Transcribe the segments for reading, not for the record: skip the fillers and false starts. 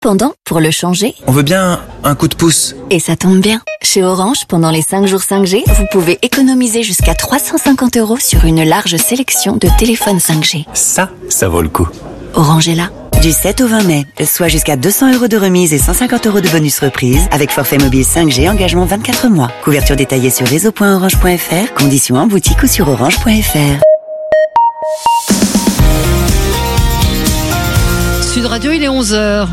Pendant, pour le changer, on veut bien un coup de pouce. Et ça tombe bien. Chez Orange, pendant les 5 jours 5G, vous pouvez économiser jusqu'à 350 € sur une large sélection de téléphones 5G. Ça vaut le coup. Orange est là. Du 7 au 20 mai, soit jusqu'à 200 € de remise et 150 € de bonus reprise avec forfait mobile 5G engagement 24 mois. Couverture détaillée sur réseau.orange.fr, conditions en boutique ou sur orange.fr. Sud Radio, il est 11h.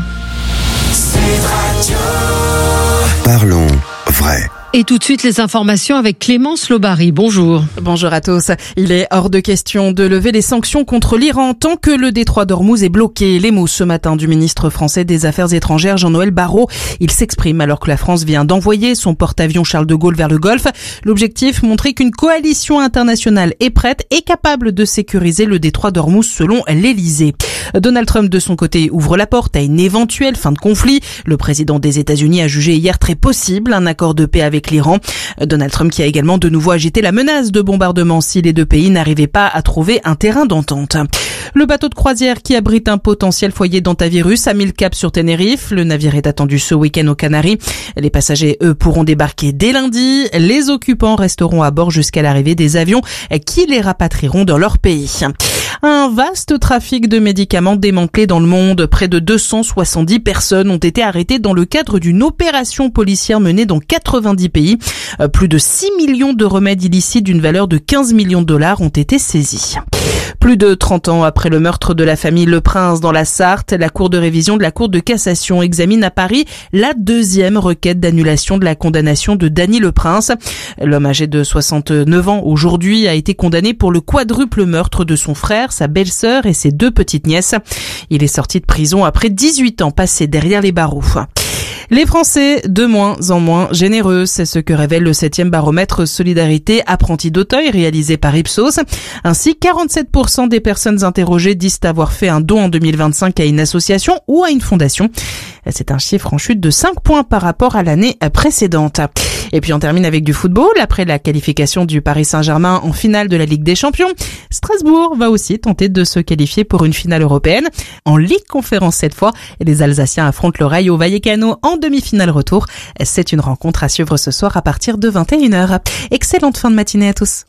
Parlons vrai. Et tout de suite, les informations avec Clémence Lobary. Bonjour. Bonjour à tous. Il est hors de question de lever les sanctions contre l'Iran tant que le détroit d'Ormuz est bloqué. Les mots ce matin du ministre français des Affaires étrangères, Jean-Noël Barrot. Il s'exprime alors que la France vient d'envoyer son porte-avions Charles de Gaulle vers le Golfe. L'objectif, montrer qu'une coalition internationale est prête et capable de sécuriser le détroit d'Ormuz selon l'Elysée. Donald Trump, de son côté, ouvre la porte à une éventuelle fin de conflit. Le président des États-Unis a jugé hier très possible un accord de paix avec l'Iran. Donald Trump qui a également de nouveau agité la menace de bombardement si les deux pays n'arrivaient pas à trouver un terrain d'entente. Le bateau de croisière qui abrite un potentiel foyer d'hantavirus a mis le cap sur Tenerife. Le navire est attendu ce week-end aux Canaries. Les passagers, eux, pourront débarquer dès lundi. Les occupants resteront à bord jusqu'à l'arrivée des avions qui les rapatrieront dans leur pays. Un vaste trafic de médicaments démantelé dans le monde. Près de 270 personnes ont été arrêtées dans le cadre d'une opération policière menée dans 90 pays. Plus de 6 millions de remèdes illicites d'une valeur de 15 millions de dollars ont été saisis. Plus de 30 ans après le meurtre de la famille Le Prince dans la Sarthe, la Cour de révision de la Cour de cassation examine à Paris la deuxième requête d'annulation de la condamnation de Dany Le Prince. L'homme âgé de 69 ans aujourd'hui a été condamné pour le quadruple meurtre de son frère, sa belle-sœur et ses 2 petites nièces. Il est sorti de prison après 18 ans passés derrière les barreaux. Les Français, de moins en moins généreux, c'est ce que révèle le 7e baromètre Solidarité Apprentis d'Auteuil réalisé par Ipsos. Ainsi, 47% des personnes interrogées disent avoir fait un don en 2025 à une association ou à une fondation. C'est un chiffre en chute de 5 points par rapport à l'année précédente. Et puis on termine avec du football. Après la qualification du Paris Saint-Germain en finale de la Ligue des Champions, Strasbourg va aussi tenter de se qualifier pour une finale européenne. En Ligue Conférence cette fois, les Alsaciens affrontent le Rayo Vallecano en demi-finale retour. C'est une rencontre à suivre ce soir à partir de 21h. Excellente fin de matinée à tous.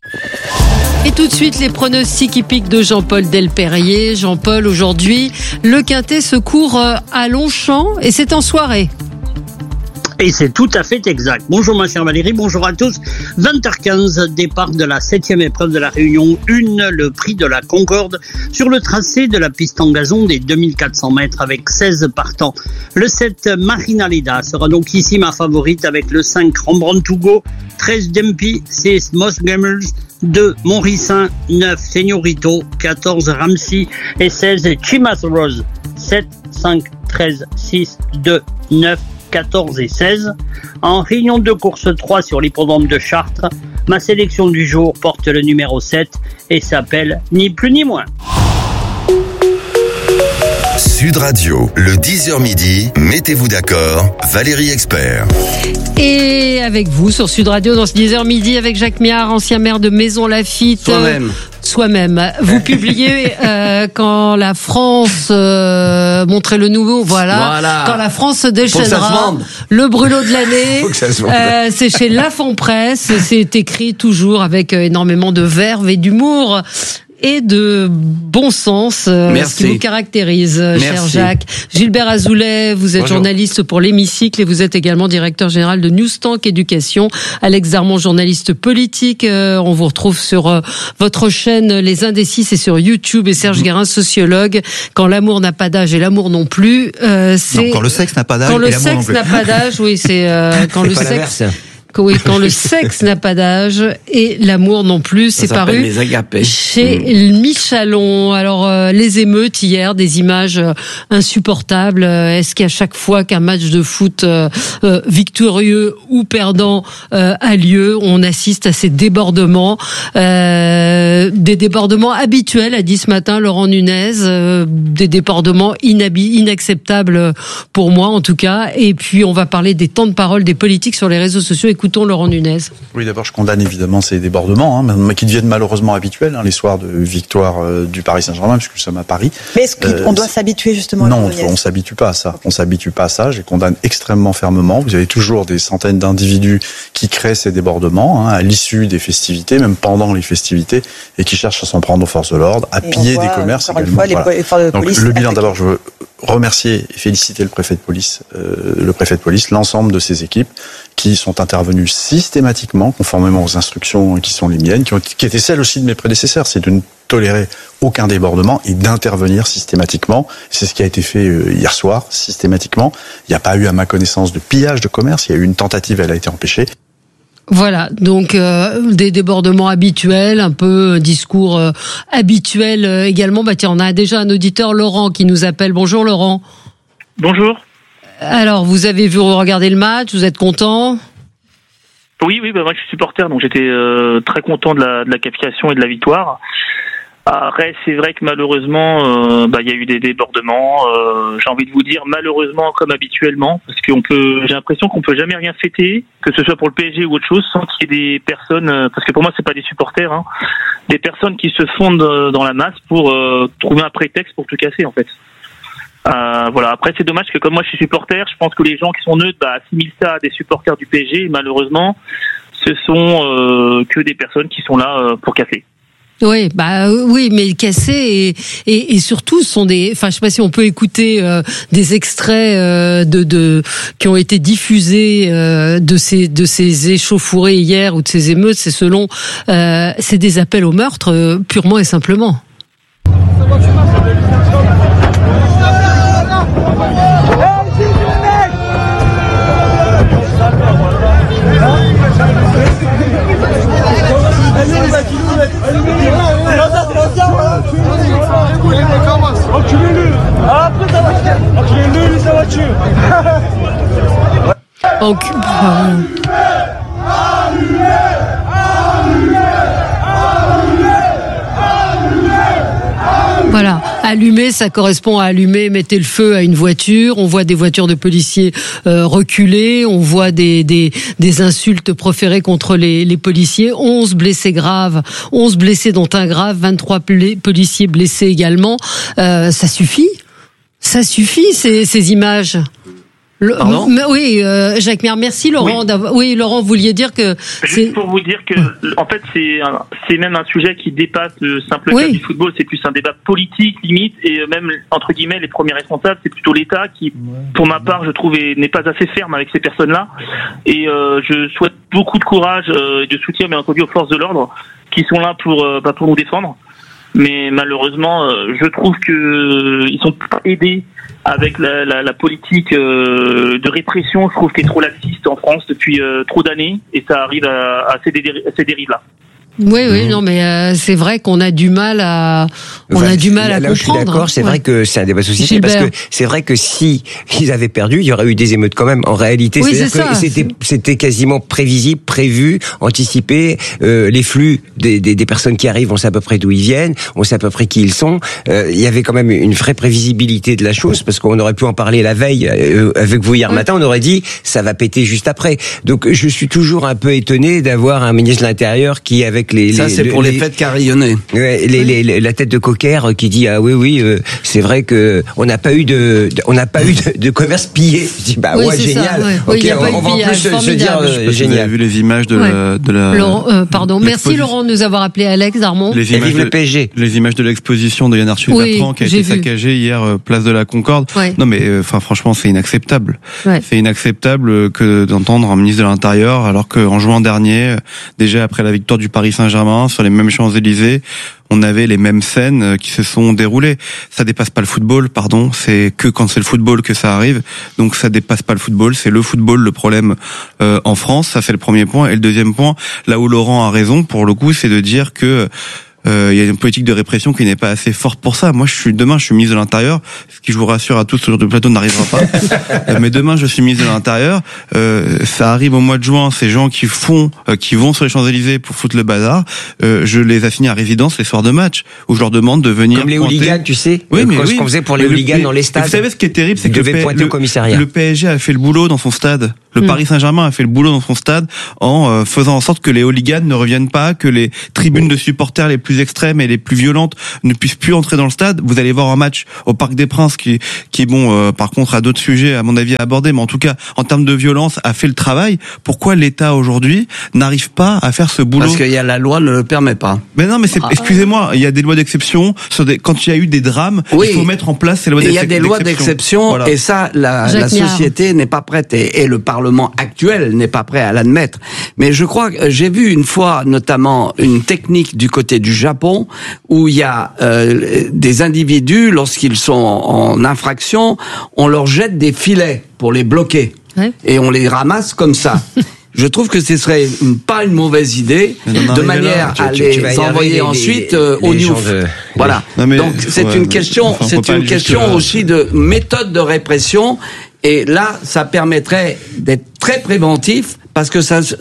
Et tout de suite, les pronostics hippiques de Jean-Paul Delperrier. Jean-Paul, aujourd'hui, le Quintet se court à Longchamp et c'est en soirée. Et c'est tout à fait exact. Bonjour ma chère Valérie, bonjour à tous. 20h15, départ de la 7e épreuve de la Réunion 1, le prix de la Concorde, sur le tracé de la piste en gazon des 2400 mètres avec 16 partants. Le 7 Marinaleda sera donc ici ma favorite avec le 5 Rembrandt Hugo, 13 Dempy, 6 Moss Gamers, 2 Monrissin, 9 Señorito, 14 Ramsey et 16 Chimas Rose. 7, 5, 13, 6, 2, 9, 14 et 16. En réunion de course 3 sur l'hippodrome de Chartres, ma sélection du jour porte le numéro 7 et s'appelle ni plus ni moins. Sud Radio, le 10h midi, mettez-vous d'accord, Valérie Expert. Et avec vous sur Sud Radio dans ce 10h midi avec Jacques Miard, ancien maire de Maison-Lafitte. Soi-même. Vous publiez quand la France montrait le nouveau, voilà. Quand la France se déchaînera, le brûlot de l'année. C'est chez La Fond Presse. C'est écrit toujours avec énormément de verve et d'humour. Et de bon sens, ce qui vous caractérise, cher Jacques. Gilbert Azoulay, vous êtes journaliste pour l'Hémicycle et vous êtes également directeur général de Newstank Éducation. Alex Darmon, journaliste politique. On vous retrouve sur votre chaîne Les Indécis et sur YouTube. Et Serge Guérin, sociologue. Quand l'amour n'a pas d'âge et l'amour non plus, c'est... Non, quand le sexe n'a pas d'âge et l'amour non plus. Quand le sexe n'a pas d'âge, oui, c'est quand le sexe... Oui, quand le sexe n'a pas d'âge et l'amour non plus, c'est paru chez Michalon. Alors, les émeutes hier, des images insupportables. Est-ce qu'à chaque fois qu'un match de foot victorieux ou perdant a lieu, on assiste à ces débordements, des débordements habituels, a dit ce matin Laurent Nunez, des débordements inacceptables pour moi en tout cas. Et puis, on va parler des temps de parole des politiques sur les réseaux sociaux. Écoutons Laurent Nunez. Oui, d'abord, je condamne évidemment ces débordements, qui deviennent malheureusement habituels, les soirs de victoire du Paris Saint-Germain, puisque nous sommes à Paris. Mais est-ce qu'on doit s'habituer justement à Non, on s'habitue pas à ça. On s'habitue pas à ça. Je condamne extrêmement fermement. Vous avez toujours des centaines d'individus qui créent ces débordements, à l'issue des festivités, même pendant les festivités, et qui cherchent à s'en prendre aux forces de l'ordre, à piller des commerces également. Donc, le bilan, d'abord, je veux remercier et féliciter le préfet de police, l'ensemble de ces équipes qui sont intervenues systématiquement, conformément aux instructions qui sont les miennes, qui étaient celles aussi de mes prédécesseurs, c'est de ne tolérer aucun débordement et d'intervenir systématiquement. C'est ce qui a été fait hier soir, systématiquement. Il n'y a pas eu, à ma connaissance, de pillage de commerce. Il y a eu une tentative, elle a été empêchée. Voilà, donc des débordements habituels, un peu discours habituel également. Tiens, on a déjà un auditeur, Laurent, qui nous appelle. Bonjour Laurent. Bonjour. Alors, vous avez vu regarder le match, vous êtes content ? Oui, moi je suis supporter, donc j'étais très content de la qualification et de la victoire. Après, c'est vrai que malheureusement, il y a eu des débordements. J'ai envie de vous dire malheureusement comme habituellement, parce j'ai l'impression qu'on peut jamais rien fêter, que ce soit pour le PSG ou autre chose, sans qu'il y ait des personnes, parce que pour moi c'est pas des supporters, des personnes qui se fondent dans la masse pour trouver un prétexte pour tout casser en fait. Voilà. Après, c'est dommage que comme moi je suis supporter, je pense que les gens qui sont neutres assimilent ça à des supporters du PSG. Et malheureusement, ce sont que des personnes qui sont là pour casser. Oui, mais casser et surtout ce sont des. Enfin, je sais pas si on peut écouter des extraits qui ont été diffusés de ces échauffourées hier ou de ces émeutes. C'est des appels au meurtre purement et simplement. Voilà, allumer, ça correspond à allumer, mettez le feu à une voiture. On voit des voitures de policiers reculer, on voit des insultes proférées contre les policiers. 11 blessés graves, 11 blessés dont un grave, 23 policiers blessés également. Ça suffit ces images. Oui, Jacques Miard, merci Laurent. Oui, Laurent, vous vouliez dire que juste pour vous dire que en fait c'est même un sujet qui dépasse le simple cas du football. C'est plus un débat politique limite, et même entre guillemets les premiers responsables, c'est plutôt l'État qui, pour ma part, je trouve n'est pas assez ferme avec ces personnes-là. Et je souhaite beaucoup de courage et de soutien, bien entendu, aux forces de l'ordre qui sont là pour nous défendre. Mais malheureusement, je trouve que ils sont pas aidés avec la politique de répression. Je trouve qu'elle est trop laxiste en France depuis trop d'années, et ça arrive à ces dérives-là. Oui, non, mais c'est vrai qu'on a du mal à comprendre. Je suis d'accord, c'est vrai que c'est un débat sociétal, parce que c'est vrai que si ils avaient perdu, il y aurait eu des émeutes quand même. En réalité, c'était quasiment prévisible, prévu, anticipé. Les flux des personnes qui arrivent, on sait à peu près d'où ils viennent, on sait à peu près qui ils sont. Il y avait quand même une vraie prévisibilité de la chose, parce qu'on aurait pu en parler la veille avec vous hier matin. On aurait dit ça va péter juste après. Donc je suis toujours un peu étonné d'avoir un ministre de l'Intérieur qui, avec c'est pour les fêtes carillonnées. La tête de cocker qui dit c'est vrai que on n'a pas eu de commerce pillé. Je dis génial. On va en plus se dire génial. Vous avez vu les images de la Laurent, pardon. Merci Laurent de nous avoir appelé, Alex Darmon. Les images de l'exposition de Yann Arthus-Bertrand qui a été saccagée hier place de la Concorde. Non mais franchement c'est inacceptable. C'est inacceptable que d'entendre un ministre de l'Intérieur, alors qu'en juin dernier, déjà après la victoire du Paris Saint-Germain, sur les mêmes Champs-Élysées, on avait les mêmes scènes qui se sont déroulées. Ça dépasse pas le football, pardon. C'est que quand c'est le football que ça arrive. Donc ça dépasse pas le football. C'est le football le problème en France. Ça c'est le premier point. Et le deuxième point, là où Laurent a raison, pour le coup, c'est de dire que il y a une politique de répression qui n'est pas assez forte pour ça. Moi, demain, je suis ministre de l'Intérieur, ce qui, je vous rassure à tous, ce genre de plateau n'arrivera pas. Mais demain, je suis ministre de l'Intérieur. Ça arrive au mois de juin, ces gens qui vont sur les Champs-Élysées pour foutre le bazar. Je les assigne à résidence les soirs de match, où je leur demande de venir. Comme les hooligans, tu sais. Oui, mais ce qu'on faisait pour les hooligans dans les stades. Vous savez, ce qui est terrible, c'est que le PSG a fait le boulot dans son stade. Le Paris Saint-Germain a fait le boulot dans son stade en faisant en sorte que les hooligans ne reviennent pas, que les tribunes de supporters les plus extrêmes et les plus violentes ne puissent plus entrer dans le stade. Vous allez voir un match au Parc des Princes qui bon, par contre, a d'autres sujets à mon avis à aborder, mais en tout cas, en termes de violence, a fait le travail. Pourquoi l'État aujourd'hui n'arrive pas à faire ce boulot? Parce que la loi ne le permet pas. Mais non, mais excusez-moi, il y a des lois d'exception quand il y a eu des drames. Oui, il faut mettre en place ces lois d'exception. Il y a des lois d'exception, voilà. Et ça, la société n'est pas prête et le Parlement actuel n'est pas prêt à l'admettre. Mais je crois que j'ai vu une fois, notamment, une technique du côté du Japon où il y a des individus, lorsqu'ils sont en infraction, on leur jette des filets pour les bloquer. Ouais. Et on les ramasse comme ça. Je trouve que ce serait pas une mauvaise idée, de manière à les envoyer ensuite au Newf. Voilà. Donc c'est une question, aussi de méthode de répression. Et là, ça permettrait d'être très préventif parce que ça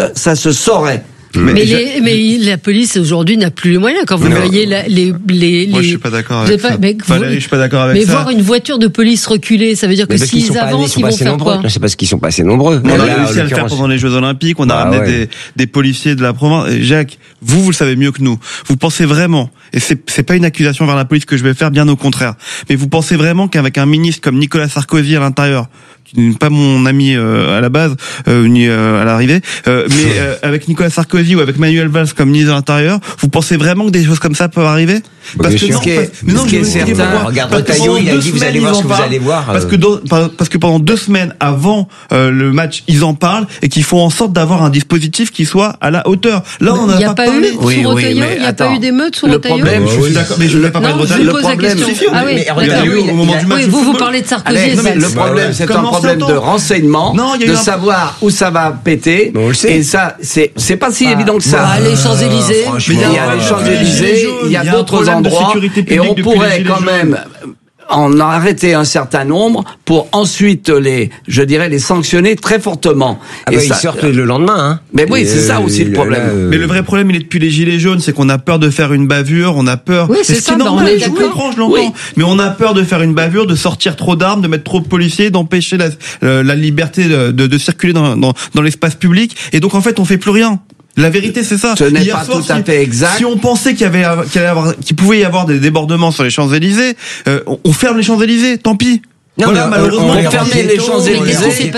se saurait. Mais la police aujourd'hui n'a plus les moyens. Quand vous voyez moi je suis pas d'accord avec ça. Valérie, je suis pas d'accord avec ça. Mais voir une voiture de police reculer, ça veut dire que s'ils avancent, ils vont faire quoi? C'est parce qu'ils sont pas assez nombreux. On a réussi à le faire pendant les Jeux Olympiques. On a ramené des policiers de la province. Jacques, vous le savez mieux que nous. Vous pensez vraiment, et c'est pas une accusation vers la police que je vais faire, bien au contraire. Mais vous pensez vraiment qu'avec un ministre comme Nicolas Sarkozy à l'intérieur, qui n'est pas mon ami à la base ni à l'arrivée, mais avec Nicolas Sarkozy ou avec Manuel Valls comme ministre de l'Intérieur, vous pensez vraiment que des choses comme ça peuvent arriver? Parce que ce qui est certain, regarde Retailleau, il a dit vous allez voir ce que vous allez voir. Parce que pendant 2 semaines avant le match, ils en parlent et qu'ils font en sorte d'avoir un dispositif qui soit à la hauteur. Là, on n'en a pas parlé. Il n'y a pas eu d'émeutes sous Retailleau. Le problème, je suis d'accord, mais je ne vais pas parler de Retailleau. Je pose la question. Au moment du match. Vous parlez de Sarkozy. Le problème, c'est un problème de renseignement, de savoir où ça va péter. Et ça, c'est pas si évident que ça. Les Champs-Élysées. Il y a les Champs-Élysées, il y a d'autres endroits, et on pourrait quand même en arrêter un certain nombre pour ensuite les sanctionner très fortement. Ils sortent le lendemain, hein. Mais oui, c'est ça aussi le problème. Mais le vrai problème, il est depuis les Gilets jaunes, c'est qu'on a peur de faire une bavure, on a peur. Oui, c'est ça, normal, je comprends, je l'entends. Oui. Mais on a peur de faire une bavure, de sortir trop d'armes, de mettre trop de policiers, d'empêcher la liberté de circuler dans l'espace public. Et donc, en fait, on fait plus rien. La vérité, c'est ça. Ce n'est pas tout à fait exact. Si on pensait qu'il pouvait y avoir des débordements sur les Champs-Élysées, on ferme les Champs-Élysées, tant pis. Non, voilà, malheureusement, pour fermer les Champs-Élysées,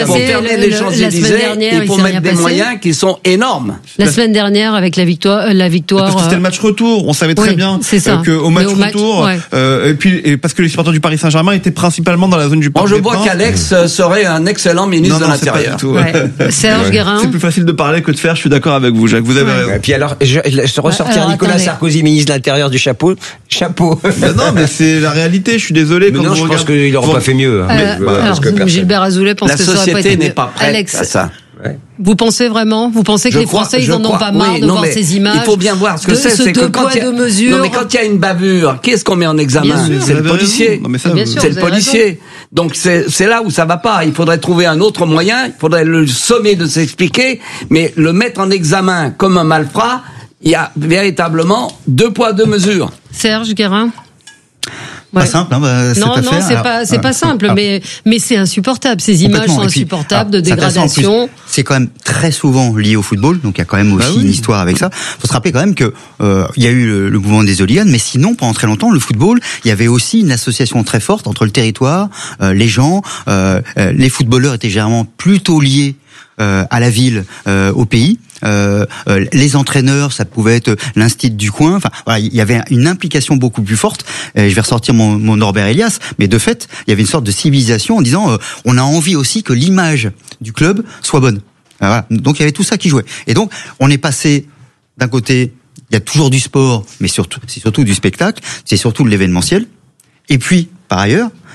il faut mettre des moyens qui sont énormes. La semaine dernière, avec la victoire. Parce que c'était le match retour. On savait très bien qu'au match retour, et parce que les supporters du Paris Saint-Germain étaient principalement dans la zone du Parc des Princes. Je vois qu'Alex serait un excellent ministre de l'Intérieur. Serge Guérin. C'est plus facile de parler que de faire. Je suis d'accord avec vous, Jacques. Vous avez raison. Et puis alors, je ressortir Nicolas Sarkozy, ministre de l'Intérieur du chapeau. Non, mais c'est la réalité. Je suis désolé. Non, je pense qu'il n'aurait pas fait mieux. Gilbert Azoulay pense que ça la société n'est pas prête à ça. Vous pensez vraiment? Vous pensez que les Français, ils en ont pas marre de voir ces images? Il faut bien voir ce que c'est que quand il y a une bavure, qui est-ce qu'on met en examen? C'est le policier. C'est le policier. Donc c'est là où ça va pas. Il faudrait trouver un autre moyen. Il faudrait le sommer de s'expliquer, mais le mettre en examen comme un malfrat, il y a véritablement 2 poids 2 mesures. Serge Guérin. Pas simple, c'est pas simple, mais c'est insupportable. Ces images sont insupportables de dégradation. C'est quand même très souvent lié au football, donc il y a quand même aussi une histoire avec ça. Faut se rappeler quand même que il y a eu le mouvement des hooligans, mais sinon pendant très longtemps le football, il y avait aussi une association très forte entre le territoire, les gens, les footballeurs étaient généralement plutôt liés à la ville, au pays. Les entraîneurs, ça pouvait être l'instit du coin. Enfin, voilà, il y avait une implication beaucoup plus forte. Je vais ressortir mon Norbert Elias, mais de fait, il y avait une sorte de civilisation en disant, on a envie aussi que l'image du club soit bonne. Voilà. Donc il y avait tout ça qui jouait. Et donc on est passé d'un côté, il y a toujours du sport, mais c'est surtout du spectacle, c'est surtout de l'événementiel. Et puis par ailleurs,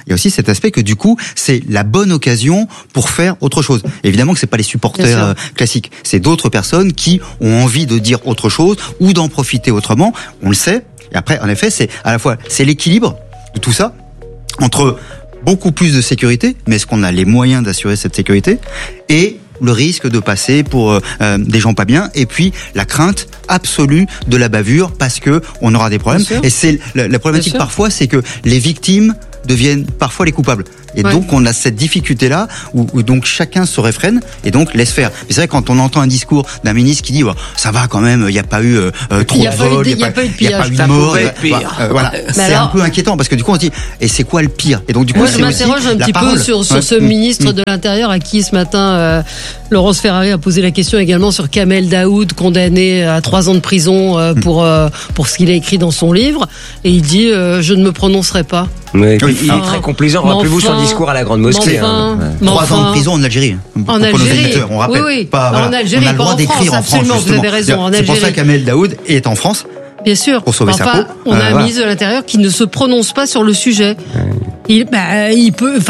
il y a aussi cet aspect que du coup, c'est la bonne occasion pour faire autre chose. Évidemment que c'est pas les supporters classiques, c'est d'autres personnes qui ont envie de dire autre chose ou d'en profiter autrement. On le sait. Et après, en effet, c'est à la fois c'est l'équilibre de tout ça entre beaucoup plus de sécurité, mais est-ce qu'on a les moyens d'assurer cette sécurité, et le risque de passer pour des gens pas bien, et puis la crainte absolue de la bavure parce que on aura des problèmes. Et c'est la problématique parfois, c'est que les victimes deviennent parfois les coupables. Et donc on a cette difficulté-là où donc chacun se réfrène et donc laisse faire. Mais c'est vrai, quand on entend un discours d'un ministre qui dit ça va quand même, il n'y a pas eu trop de vol, il n'y a pas eu de mort, voilà, c'est un peu inquiétant parce que du coup on se dit et c'est quoi le pire? Et donc du coup je m'interroge un petit peu sur ce ministre de l'Intérieur à qui ce matin Laurence Ferrari a posé la question également sur Kamel Daoud, condamné à 3 ans de prison pour ce qu'il a écrit dans son livre, et il dit je ne me prononcerai pas. Mais il est très complaisant. Rappelez-vous son discours à la Grande Mosquée. 3 ans de prison en Algérie. En Algérie, on rappelle. Oui. En Algérie, on a le droit d'écrire en France. Absolument, vous avez raison. En Algérie. C'est pour ça que Kamel Daoud est en France. Bien sûr. Pour sauver sa peau. On a un ministre de l'Intérieur qui ne se prononce pas sur le sujet. Il peut.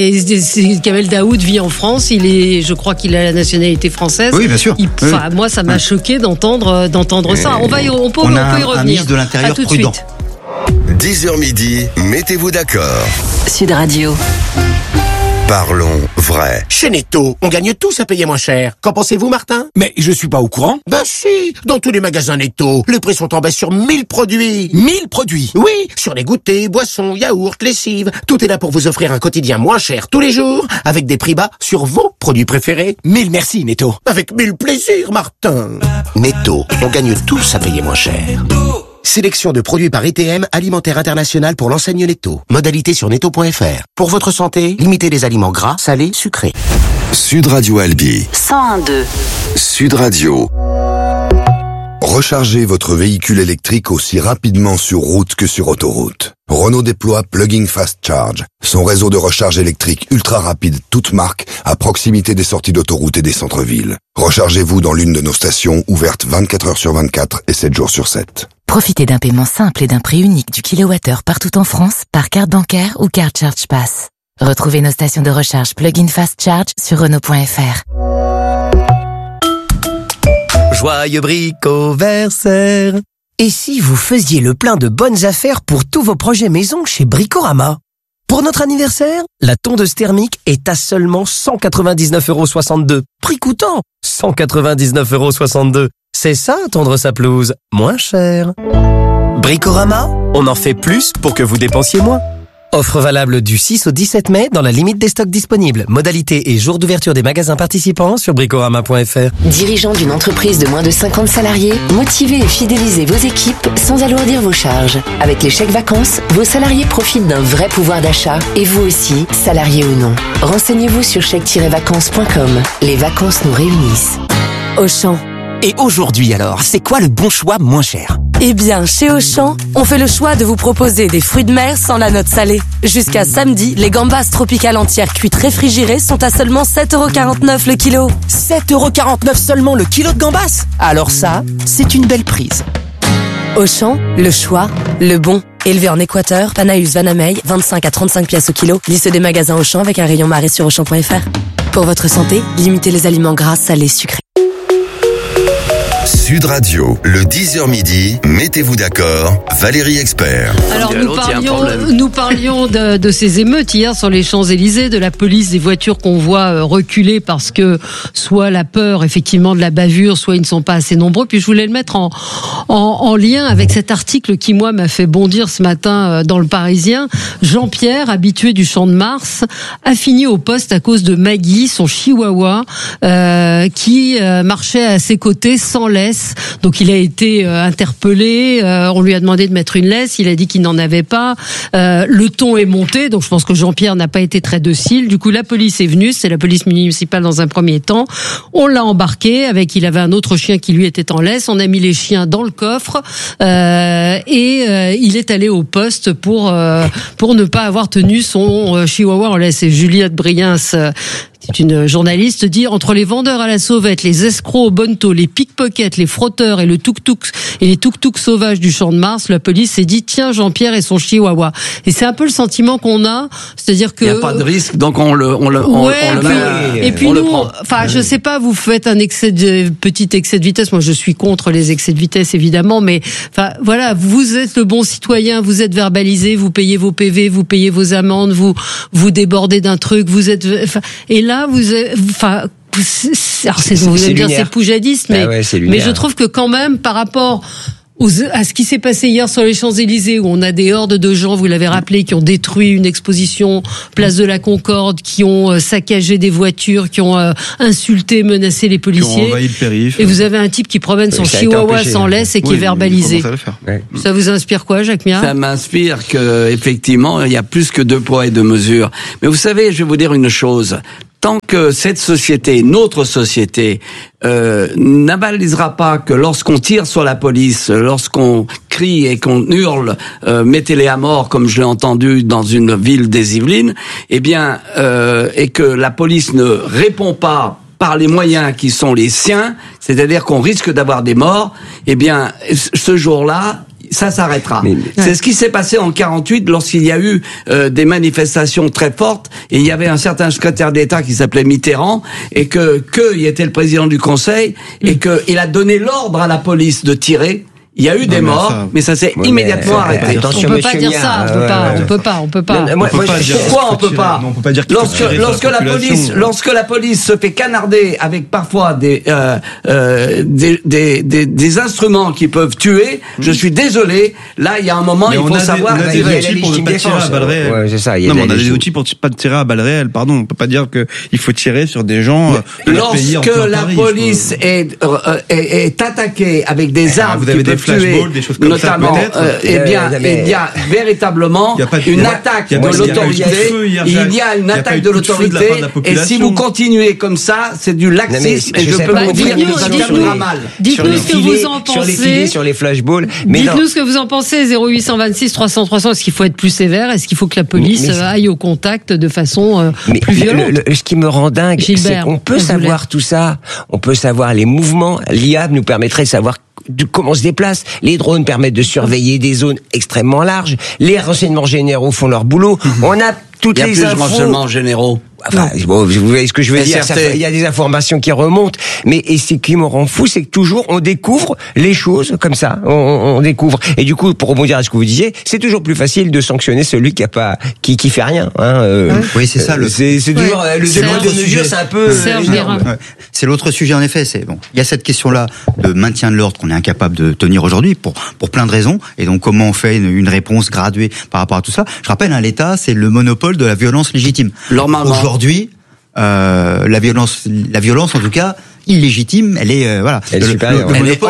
Kamel Daoud vit en France. Je crois qu'il a la nationalité française. Oui, bien sûr. Moi, ça m'a choqué d'entendre ça. On peut y revenir. Un ministre de l'Intérieur prudent. 10h midi, mettez-vous d'accord. Sud Radio. Parlons vrai. Chez Netto, on gagne tous à payer moins cher. Qu'en pensez-vous, Martin? Mais je suis pas au courant. Ben si, dans tous les magasins Netto, les prix sont en baisse sur 1000 produits. 1000 produits? Oui, sur les goûters, boissons, yaourts, lessives. Tout est là pour vous offrir un quotidien moins cher tous les jours, avec des prix bas sur vos produits préférés. 1000 merci, Netto. Avec 1000 plaisirs, Martin. Netto, on gagne tous à payer moins cher. Sélection de produits par ITM, Alimentaire International pour l'enseigne Netto. Modalité sur netto.fr. Pour votre santé, limitez les aliments gras, salés, sucrés. Sud Radio Albi. 101.2. Sud Radio. Rechargez votre véhicule électrique aussi rapidement sur route que sur autoroute. Renault déploie Plug-in Fast Charge, son réseau de recharge électrique ultra rapide, toute marque, à proximité des sorties d'autoroute et des centres-villes. Rechargez-vous dans l'une de nos stations, ouvertes 24 heures sur 24 et 7 jours sur 7. Profitez d'un paiement simple et d'un prix unique du kilowattheure partout en France par carte bancaire ou carte Charge Pass. Retrouvez nos stations de recharge Plug-in Fast Charge sur Renault.fr. Joyeux bricoversaire. Et si vous faisiez le plein de bonnes affaires pour tous vos projets maison chez Bricorama? Pour notre anniversaire, la tondeuse thermique est à seulement 199,62 €. Prix coûtant 199,62 €. C'est ça, tondre sa pelouse, moins cher. Bricorama, on en fait plus pour que vous dépensiez moins. Offre valable du 6 au 17 mai dans la limite des stocks disponibles. Modalité et jour d'ouverture des magasins participants sur bricorama.fr. Dirigeant d'une entreprise de moins de 50 salariés, motivez et fidélisez vos équipes sans alourdir vos charges. Avec les chèques vacances, vos salariés profitent d'un vrai pouvoir d'achat. Et vous aussi, salariés ou non. Renseignez-vous sur chèque-vacances.com. Les vacances nous réunissent. Auchan. Et aujourd'hui alors, c'est quoi le bon choix moins cher? Eh bien, chez Auchan, on fait le choix de vous proposer des fruits de mer sans la note salée. Jusqu'à samedi, les gambas tropicales entières cuites réfrigérées sont à seulement 7,49 € le kilo. 7,49 € seulement le kilo de gambas? Alors ça, c'est une belle prise. Auchan, le choix, le bon. Élevé en Équateur, Panaeus Vanamey, 25 à 35 pièces au kilo. Liste des magasins Auchan avec un rayon marée sur Auchan.fr. Pour votre santé, limitez les aliments gras, salés, sucrés. Sud Radio, le 10h midi, mettez-vous d'accord, Valérie Expert. Alors nous parlions de ces émeutes hier sur les Champs-Élysées, de la police, des voitures qu'on voit reculer parce que soit la peur effectivement de la bavure, soit ils ne sont pas assez nombreux. Puis je voulais le mettre en lien avec cet article qui moi m'a fait bondir ce matin dans le Parisien. Jean-Pierre, habitué du Champ de Mars, a fini au poste à cause de Maggie, son chihuahua, qui marchait à ses côtés sans laisse. Donc il a été interpellé, on lui a demandé de mettre une laisse, il a dit qu'il n'en avait pas. Le ton est monté, donc je pense que Jean-Pierre n'a pas été très docile. Du coup la police est venue, c'est la police municipale dans un premier temps. On l'a embarqué, il avait un autre chien qui lui était en laisse, on a mis les chiens dans le coffre et il est allé au poste pour ne pas avoir tenu son chihuahua en laisse. Et Juliette Briens c'est une journaliste, dit entre les vendeurs à la sauvette, les escrocs au bonneteau, les pickpockets, les frotteurs et les tuk-tuk sauvages du Champ de Mars, la police s'est dit tiens Jean-Pierre et son chihuahua. Et c'est un peu le sentiment qu'on a, c'est-à-dire que il n'y a pas de risque, donc on le et puis nous, enfin je sais pas, vous faites un petit excès de vitesse. Moi je suis contre les excès de vitesse évidemment, mais enfin voilà, vous êtes le bon citoyen, vous êtes verbalisé, vous payez vos PV, vous payez vos amendes, vous débordez d'un truc, vous êtes, et là vous allez me dire c'est poujadiste, mais je trouve que quand même par rapport à ce qui s'est passé hier sur les Champs-Élysées, où on a des hordes de gens, vous l'avez rappelé, qui ont détruit une exposition place de la Concorde, qui ont saccagé des voitures, qui ont insulté, menacé les policiers. Qui ont envahi le périph'. Et vous avez un type qui promène son chihuahua sans laisse et qui est verbalisé. Ça vous inspire quoi, Jacques Miard ? Ça m'inspire que, effectivement, il y a plus que 2 poids et 2 mesures. Mais vous savez, je vais vous dire une chose. Tant que cette société, notre société, n'avalisera pas que lorsqu'on tire sur la police, lorsqu'on crie et qu'on hurle, mettez-les à mort, comme je l'ai entendu dans une ville des Yvelines, eh bien, et que la police ne répond pas par les moyens qui sont les siens, c'est-à-dire qu'on risque d'avoir des morts, eh bien, ce jour-là, ça s'arrêtera. C'est ce qui s'est passé en 48 lorsqu'il y a eu des manifestations très fortes et il y avait un certain secrétaire d'État qui s'appelait Mitterrand et il était le président du Conseil et qu'il a donné l'ordre à la police de tirer. Il y a eu des morts, mais ça s'est immédiatement arrêté. On peut pas dire ça, on peut pas. Pourquoi on peut pas? On peut pas dire lorsque la police se fait canarder avec parfois des instruments qui peuvent tuer, je suis désolé, là il y a un moment il faut savoir. On a des outils pour ne pas tirer à balles réelles. C'est ça. Non, mais on a des outils pour pas tirer à balles réelles. Pardon, on peut pas dire que il faut tirer sur des gens. Lorsque la police est attaquée avec des armes qui peuvent flashballs, des choses comme notamment, ça peut-être. Il y a véritablement une attaque de l'autorité. Il y a une attaque de l'autorité. Et si vous continuez comme ça, c'est du laxisme. Et je peux vous dire que ça viendra mal. Dites-nous ce que vous en pensez. Sur les filets, sur les flashballs. Dites-nous ce que vous en pensez. 0826 300 300. Est-ce qu'il faut être plus sévère? Est-ce qu'il faut que la police aille au contact de façon plus violente? Ce qui me rend dingue, c'est qu'on peut savoir tout ça. On peut savoir les mouvements. L'IA nous permettrait de savoir comment se déplace. Les drones permettent de surveiller des zones extrêmement larges. Les renseignements généraux font leur boulot. On a toutes les infos. Il y a plus de renseignements généraux. Enfin, bon, vous voyez ce que je veux dire. Il y a des informations qui remontent, mais ce qui me rend fou, c'est que toujours on découvre les choses comme ça. On découvre. Et du coup, pour rebondir à ce que vous disiez, c'est toujours plus facile de sanctionner celui qui fait rien. Oui, c'est ça. C'est toujours le degré de mesure, c'est un peu. C'est l'autre sujet en effet. C'est bon. Il y a cette question-là de maintien de l'ordre qu'on est incapable de tenir aujourd'hui pour plein de raisons. Et donc, comment on fait une réponse graduée par rapport à tout ça? Je rappelle, l'État, c'est le monopole de la violence légitime. Aujourd'hui, la violence en tout cas illégitime, elle est le monopole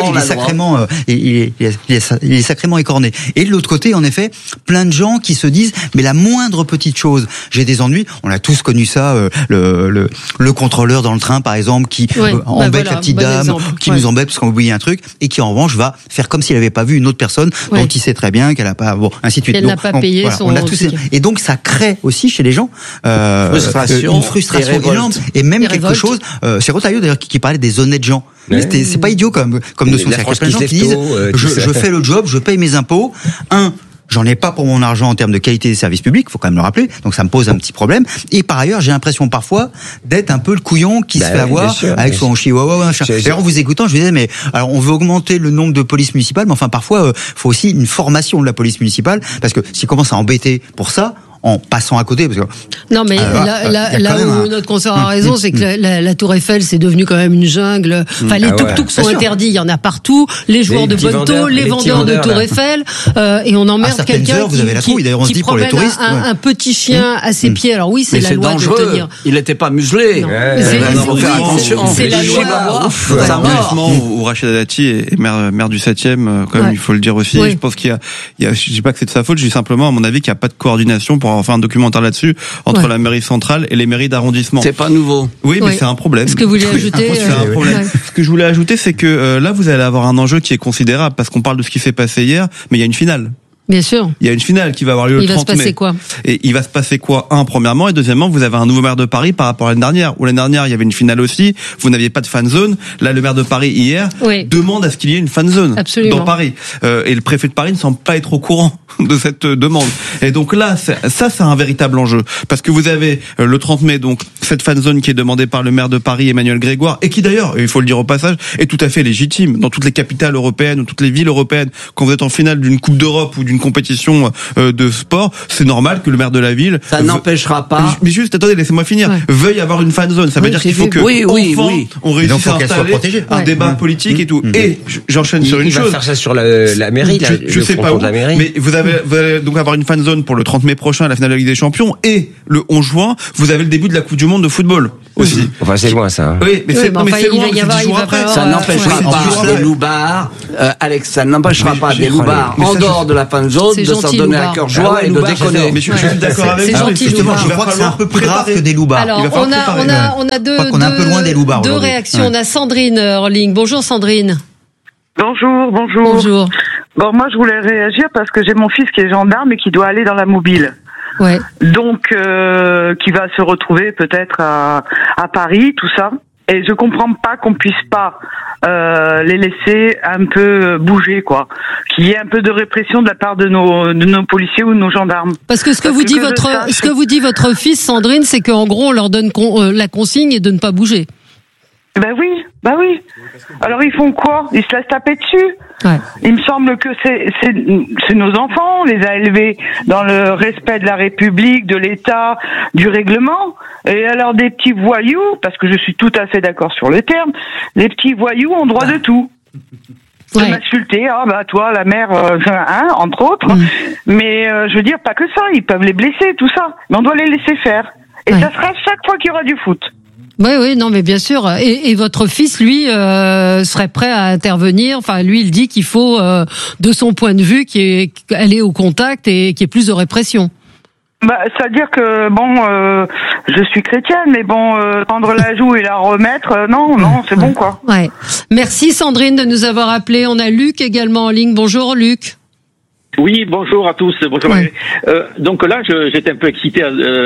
il est sacrément écorné. Et de l'autre côté, en effet, plein de gens qui se disent mais la moindre petite chose, j'ai des ennuis. On a tous connu ça, le contrôleur dans le train par exemple qui embête la petite dame, qui nous embête parce qu'on oublie un truc et qui en revanche va faire comme s'il n'avait pas vu une autre personne dont il sait très bien qu'elle a pas ainsi de suite. Elle n'a pas payé son. Et donc ça crée aussi chez les gens une frustration énorme et même quelque chose. C'est Rotaillot d'ailleurs qui parlait des honnêtes gens. C'est pas idiot comme notion. C'est plein de gens qui disent je fais le job, je paye mes impôts. J'en ai pas pour mon argent en termes de qualité des services publics, faut quand même le rappeler. Donc ça me pose un petit problème. Et par ailleurs, j'ai l'impression parfois d'être un peu le couillon qui se fait avoir avec son chihuahua. D'ailleurs, en vous écoutant, je me disais, mais alors on veut augmenter le nombre de polices municipales, mais enfin parfois, faut aussi une formation de la police municipale, parce que s'ils commencent à embêter pour ça, en passant à côté, parce que non mais là où notre consoeur a raison, c'est que la Tour Eiffel c'est devenu quand même une jungle. Enfin les tuk-tuks sont interdits, il y en a partout. Les joueurs de bonneteau, les vendeurs de Tour Eiffel, et on emmerde quelqu'un qui promène un petit chien à ses pieds. Alors oui, c'est la loi de tenir. Il n'était pas muselé. C'est la loi. Où Rachida Dati est maire du 7e, quand même, il faut le dire aussi. Je pense qu'il y a, je dis pas que c'est de sa faute, je dis simplement à mon avis qu'il n'y a pas de coordination pour faire un documentaire là-dessus entre la mairie centrale et les mairies d'arrondissement. C'est pas nouveau. Oui, mais c'est un problème. Ce que vous voulez ajouter, c'est un problème. Ce que je voulais ajouter, c'est que là, vous allez avoir un enjeu qui est considérable parce qu'on parle de ce qui s'est passé hier, mais il y a une finale. Bien sûr. Il y a une finale qui va avoir lieu le 30 mai. Il va se passer quoi? Et il va se passer quoi? Premièrement, et deuxièmement, vous avez un nouveau maire de Paris par rapport à l'année dernière. Où l'année dernière, il y avait une finale aussi. Vous n'aviez pas de fan zone. Là, le maire de Paris hier demande à ce qu'il y ait une fan zone dans Paris. Et le préfet de Paris ne semble pas être au courant de cette demande. Et donc là, c'est un véritable enjeu, parce que vous avez le 30 mai donc cette fan zone qui est demandée par le maire de Paris, Emmanuel Grégoire, et qui d'ailleurs, il faut le dire au passage, est tout à fait légitime. Dans toutes les capitales européennes ou toutes les villes européennes, quand vous êtes en finale d'une Coupe d'Europe ou d'une compétition de sport, c'est normal que le maire de la ville... Ça n'empêchera pas... Mais juste, attendez, laissez-moi finir. Veuille avoir une fan zone. Ça veut dire qu'il faut que on réussisse à installer un débat politique et tout. Et j'enchaîne sur une chose. Il va faire ça sur la mairie, je sais pas où, mais vous allez donc avoir une fan zone pour le 30 mai prochain à la finale de la Ligue des Champions, et le 11 juin, vous avez le début de la Coupe du Monde de football aussi. Enfin, c'est loin ça. Oui, mais c'est loin, c'est 10 jours après. Ça n'empêchera pas des loupards, Alex, ça n'empêchera pas des loupards en dehors de la fan zone de s'en donner à cœur joie et de déconner. Mais je suis d'accord avec vous. Justement, je crois que c'est un peu plus grave que des loupards. Alors, on a deux réactions. On a Sandrine en ligne. Bonjour Sandrine. Bonjour. Bon, moi je voulais réagir parce que j'ai mon fils qui est gendarme et qui doit aller dans la mobile. Ouais. Donc, qui va se retrouver peut-être à Paris, tout ça. Et je comprends pas qu'on puisse pas les laisser un peu bouger, quoi. Qu'il y ait un peu de répression de la part de nos policiers ou de nos gendarmes. Parce que ce que vous dit votre fils, Sandrine, c'est qu'en gros on leur donne la consigne et de ne pas bouger. Ben oui. Alors ils font quoi? Ils se laissent taper dessus. Ouais. Il me semble que c'est nos enfants, on les a élevés dans le respect de la République, de l'État, du règlement. Et alors des petits voyous, parce que je suis tout à fait d'accord sur le terme, les petits voyous ont droit de tout. De m'insulter, toi la mère, entre autres. Mais je veux dire, pas que ça, ils peuvent les blesser, tout ça. Mais on doit les laisser faire. Et ça sera chaque fois qu'il y aura du foot. Oui, non, mais bien sûr. Et votre fils, lui, serait prêt à intervenir. Enfin, lui, il dit qu'il faut, de son point de vue, aller au contact et qu'il y ait plus de répression. C'est-à-dire que je suis chrétienne, mais tendre la joue et la remettre, non, c'est bon, quoi. Ouais. Merci Sandrine de nous avoir appelé. On a Luc également en ligne. Bonjour Luc. Oui, bonjour à tous. Bonjour. Ouais. Donc là, j'étais un peu excité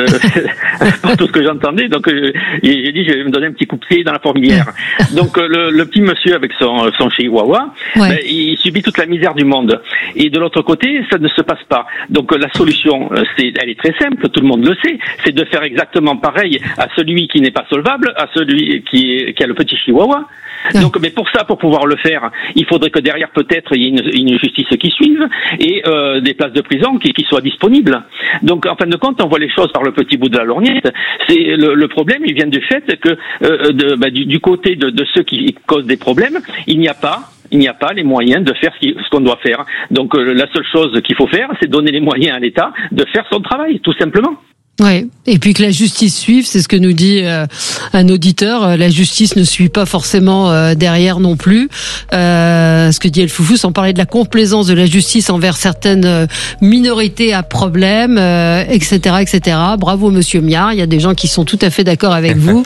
par tout ce que j'entendais. Donc j'ai dit, je vais me donner un petit coup de pied dans la fourmilière. Donc le petit monsieur avec son chihuahua, il subit toute la misère du monde. Et de l'autre côté, ça ne se passe pas. Donc la solution, elle est très simple. Tout le monde le sait. C'est de faire exactement pareil à celui qui n'est pas solvable, à celui qui a le petit chihuahua. Donc, mais pour pouvoir le faire, il faudrait que derrière peut-être il y ait une justice qui suive et des places de prison qui soient disponibles. Donc, en fin de compte, on voit les choses par le petit bout de la lorgnette. C'est le problème, il vient du fait que du côté de ceux qui causent des problèmes, il n'y a pas les moyens de faire ce qu'on doit faire. Donc, la seule chose qu'il faut faire, c'est donner les moyens à l'État de faire son travail, tout simplement. Ouais. Et puis que la justice suive, c'est ce que nous dit un auditeur. La justice ne suit pas forcément derrière non plus. Ce que dit El Foufou, sans parler de la complaisance de la justice envers certaines minorités à problème, etc., etc. Bravo, Monsieur Miard. Il y a des gens qui sont tout à fait d'accord avec vous.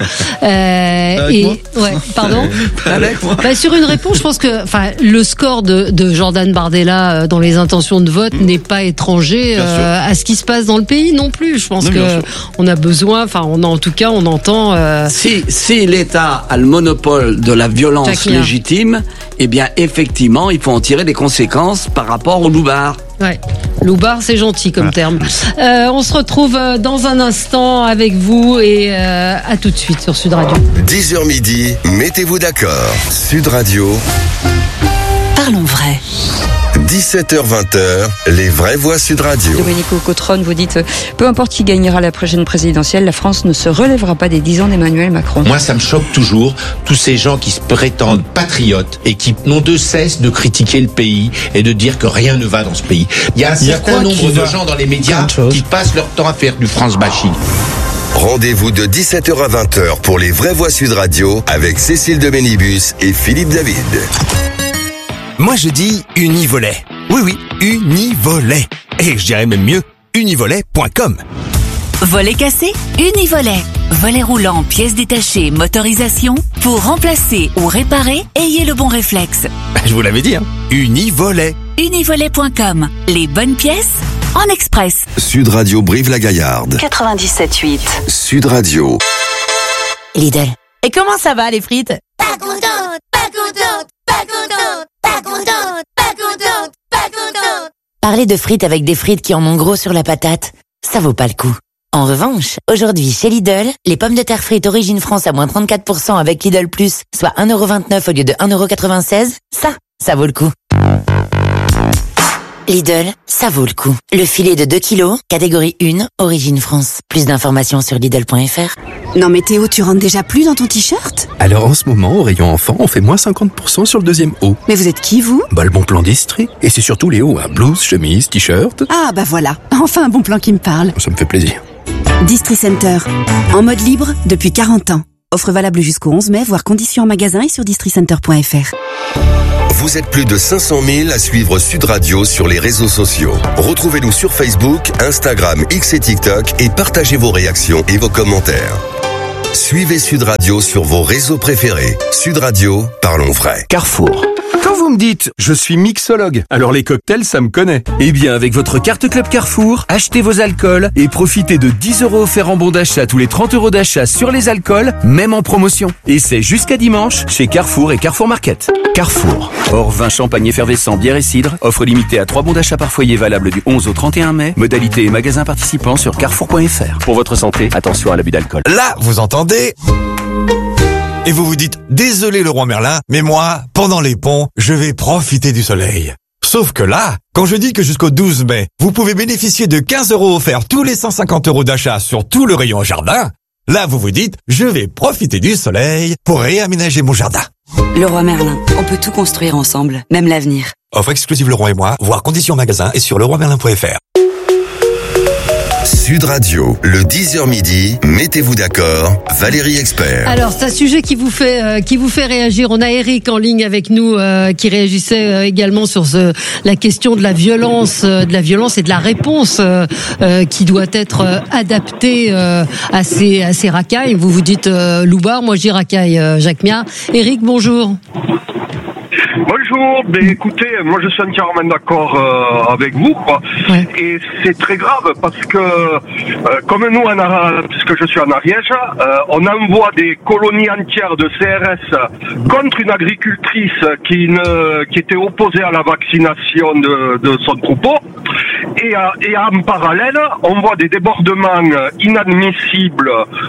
Pardon. Sur une réponse, je pense que, le score de Jordan Bardella dans les intentions de vote n'est pas étranger à ce qui se passe dans le pays non plus. Je pense que on a besoin, on entend. Si l'État a le monopole de la violence légitime, eh bien effectivement, il faut en tirer des conséquences par rapport au loupard. Ouais, loupard, c'est gentil comme terme. On se retrouve dans un instant avec vous et à tout de suite sur Sud Radio. 10h midi, mettez-vous d'accord. Sud Radio. Parlons vrai. 17h-20h, les vraies voix Sud Radio. Domenico Cotron, vous dites, peu importe qui gagnera la prochaine présidentielle, la France ne se relèvera pas des 10 ans d'Emmanuel Macron. Moi, ça me choque toujours, tous ces gens qui se prétendent patriotes et qui n'ont de cesse de critiquer le pays et de dire que rien ne va dans ce pays. Il y a un certain nombre de gens dans les médias qui passent leur temps à faire du France bashing. Rendez-vous de 17h à 20h pour les vraies voix Sud Radio avec Cécile de Ménibus et Philippe David. Moi je dis Univolet. Oui, Univolet. Et je dirais même mieux, univolet.com. Volet cassé, Univolet. Volet roulant, pièces détachées, motorisation. Pour remplacer ou réparer, ayez le bon réflexe. Je vous l'avais dit, Univolet. Univolet.com. Les bonnes pièces en express. Sud Radio Brive-la-Gaillarde. 97.8. Sud Radio. Lidl. Et comment ça va les frites? Pas contente, pas contente, pas contente, pas contente, pas contente, pas contente. Parler de frites avec des frites qui en ont gros sur la patate, ça vaut pas le coup. En revanche, aujourd'hui chez Lidl, les pommes de terre frites Origine France à moins 34% avec Lidl Plus, soit 1,29€ au lieu de 1,96€, ça vaut le coup. Lidl, ça vaut le coup. Le filet de 2 kilos, catégorie 1, Origine France. Plus d'informations sur Lidl.fr. Non mais Théo, tu rentres déjà plus dans ton t-shirt? Alors en ce moment, au rayon enfant, on fait moins 50% sur le deuxième haut. Mais vous êtes qui, vous? Le bon plan d'Istrie. Et c'est surtout les hauts, blouse, chemise, t-shirt. Ah bah voilà, enfin un bon plan qui me parle. Ça me fait plaisir. Distri Center, en mode libre depuis 40 ans. Offre valable jusqu'au 11 mai, voire conditions en magasin et sur districenter.fr. Vous êtes plus de 500 000 à suivre Sud Radio sur les réseaux sociaux. Retrouvez-nous sur Facebook, Instagram, X et TikTok et partagez vos réactions et vos commentaires. Suivez Sud Radio sur vos réseaux préférés. Sud Radio, parlons vrai. Carrefour. Quand vous me dites « je suis mixologue », alors les cocktails, ça me connaît. Eh bien, avec votre carte Club Carrefour, achetez vos alcools et profitez de 10€ offerts en bon d'achat tous les 30€ d'achat sur les alcools, même en promotion. Et c'est jusqu'à dimanche chez Carrefour et Carrefour Market. Carrefour. Hors vin, champagne effervescent, bière et cidre. Offre limitée à 3 bons d'achat par foyer valable du 11 au 31 mai. Modalité et magasins participants sur carrefour.fr. Pour votre santé, attention à l'abus d'alcool. Là, vous entendez ? Et vous vous dites, désolé le roi Merlin, mais moi, pendant les ponts, je vais profiter du soleil. Sauf que là, quand je dis que jusqu'au 12 mai, vous pouvez bénéficier de 15€ offerts tous les 150€ d'achat sur tout le rayon jardin, là vous vous dites, je vais profiter du soleil pour réaménager mon jardin. Le roi Merlin, on peut tout construire ensemble, même l'avenir. Offre exclusive Leroy et moi, voir conditions magasin et sur leroymerlin.fr. Sud Radio, le 10h midi, mettez-vous d'accord, Valérie Expert. Alors, c'est un sujet qui vous fait réagir. On a Eric en ligne avec nous, qui réagissait également sur la question de la violence et de la réponse qui doit être adaptée à ces racailles. Vous vous dites loupard, moi je dis racaille, Jacques Miard. Eric, bonjour. Bonjour, écoutez, moi je suis entièrement d'accord avec vous, quoi. Ouais. Et c'est très grave parce que, comme nous, puisque je suis en Ariège, on envoie des colonies entières de CRS contre une agricultrice qui était opposée à la vaccination de son troupeau. Et en parallèle, on voit des débordements inadmissibles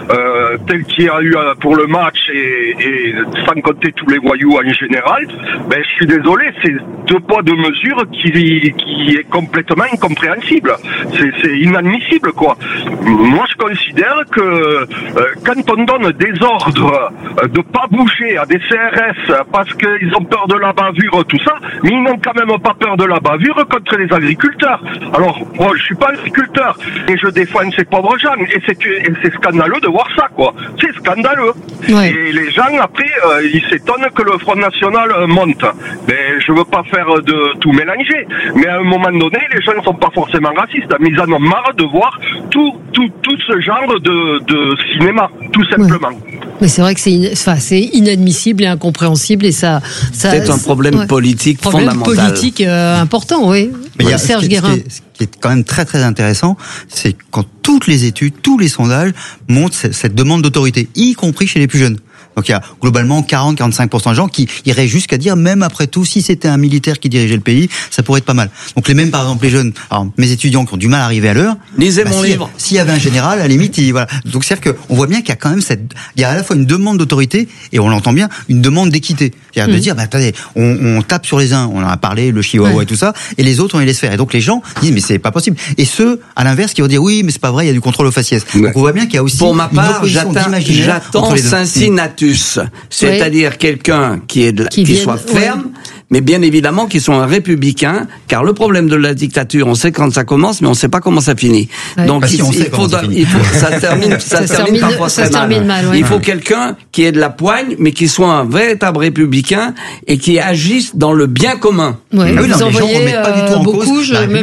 tels qu'il y a eu pour le match et sans compter tous les voyous en général. Ben, je suis désolé, c'est deux poids deux mesures qui est complètement incompréhensible. C'est inadmissible, quoi. Moi, je considère que quand on donne des ordres de pas bouger à des CRS parce qu'ils ont peur de la bavure, tout ça, mais ils n'ont quand même pas peur de la bavure contre les agriculteurs. Alors, moi, je suis pas agriculteur et je défends ces pauvres gens et c'est scandaleux de voir ça, quoi. C'est scandaleux. Ouais. Et les gens, après, ils s'étonnent que le Front National monte. Mais je veux pas faire de tout mélanger. Mais à un moment donné, les gens ne sont pas forcément racistes, mais ils en ont marre de voir tout ce genre de cinéma, tout simplement. Ouais. Mais c'est vrai que c'est inadmissible et incompréhensible et ça c'est un problème politique fondamental. Politique important, oui. Mais il y a Serge Guérin. Ce qui est quand même très très intéressant, c'est quand toutes les études, tous les sondages montrent cette demande d'autorité, y compris chez les plus jeunes. Donc il y a globalement 40-45% de gens qui iraient jusqu'à dire, même après tout, si c'était un militaire qui dirigeait le pays, ça pourrait être pas mal. Donc par exemple les jeunes, alors mes étudiants qui ont du mal à arriver à l'heure, lisez mon livre. S'il y avait un général, à la limite, voilà. Donc c'est-à-dire qu'on voit bien qu'il y a quand même il y a à la fois une demande d'autorité et on l'entend bien, une demande d'équité. C'est-à-dire de dire, attendez, on tape sur les uns, on en a parlé, le chihuahua et tout ça, et les autres on les laisse faire. Et donc les gens disent, mais c'est pas possible. Et ceux, à l'inverse, qui vont dire, oui, mais c'est pas vrai, il y a du contrôle au faciès. Donc on voit bien qu'il y a aussi pour ma part, j'attends Cincinnatus. C'est-à-dire quelqu'un qui soit ferme, mais bien évidemment qui soit un républicain, car le problème de la dictature, on sait quand ça commence, mais on ne sait pas comment ça finit. Ouais. Donc ça termine parfois très mal. Il faut quelqu'un qui ait de la poigne, mais qui soit un véritable républicain et qui agisse dans le bien commun. Ouais, vous en voyez beaucoup.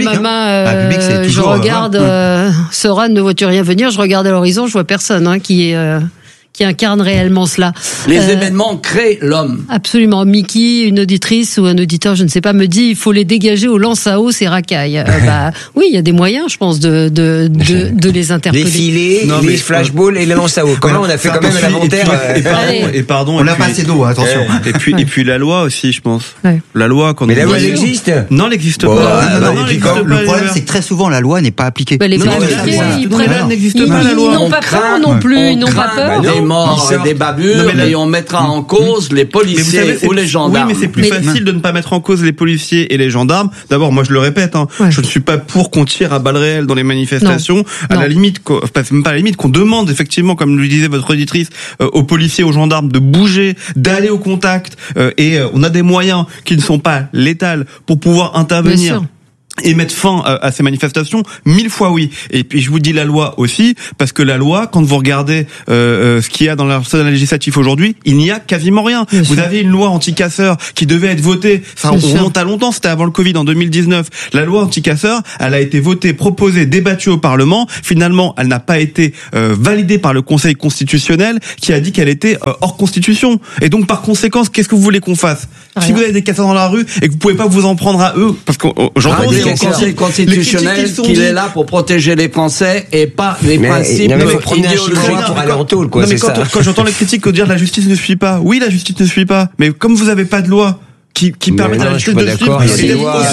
Je regarde ce run ne voit-tu rien venir. Je regarde à l'horizon, je vois personne qui qui incarne réellement cela. Les événements créent l'homme. Absolument. Mickey, une auditrice ou un auditeur, je ne sais pas, me dit il faut les dégager au lance à eau, ces racailles. Oui, il y a des moyens, je pense, de les interpeller. Les filets, les flashballs et les lance à eau. Comment on a fait quand même l'inventaire. On n'a pas assez d'eau, attention. Et puis la loi aussi, je pense. Ouais. La loi, quand mais la loi existe. Non, elle n'existe pas. Le problème, c'est que très souvent la loi n'est pas appliquée. Les n'existe pas la loi. Ils n'ont pas peur non plus. Ils n'ont pas peur. Des morts, des bavures, mais on mettra en cause les policiers ou les gendarmes. Oui, mais c'est plus facile de ne pas mettre en cause les policiers et les gendarmes. D'abord, moi je le répète, je ne suis pas pour qu'on tire à balles réelles dans les manifestations. À la limite, même pas à la limite, qu'on demande effectivement, comme le disait votre auditrice, aux policiers, aux gendarmes de bouger, d'aller au contact. Et on a des moyens qui ne sont pas létals pour pouvoir intervenir et mettre fin à ces manifestations, 1000 fois oui. Et puis je vous dis la loi aussi, parce que la loi, quand vous regardez ce qu'il y a dans l'arsenal législatif aujourd'hui, il n'y a quasiment rien. Vous avez une loi anti-casseurs qui devait être votée, ça on remonte à longtemps, c'était avant le Covid, en 2019. La loi anti-casseurs, elle a été votée, proposée, débattue au Parlement. Finalement, elle n'a pas été validée par le Conseil constitutionnel, qui a dit qu'elle était hors constitution. Et donc par conséquent, qu'est-ce que vous voulez qu'on fasse ? Si vous avez des casseurs dans la rue et que vous pouvez pas vous en prendre à eux, parce que j'entends le Conseil constitutionnel qu'il est là pour protéger les Français et pas les principes idéologiques pour aller en tôle, quoi. Non, mais quand j'entends les critiques dire la justice ne suit pas, oui, la justice ne suit pas, mais comme vous avez pas de loi qui permet à la justice de suivre, il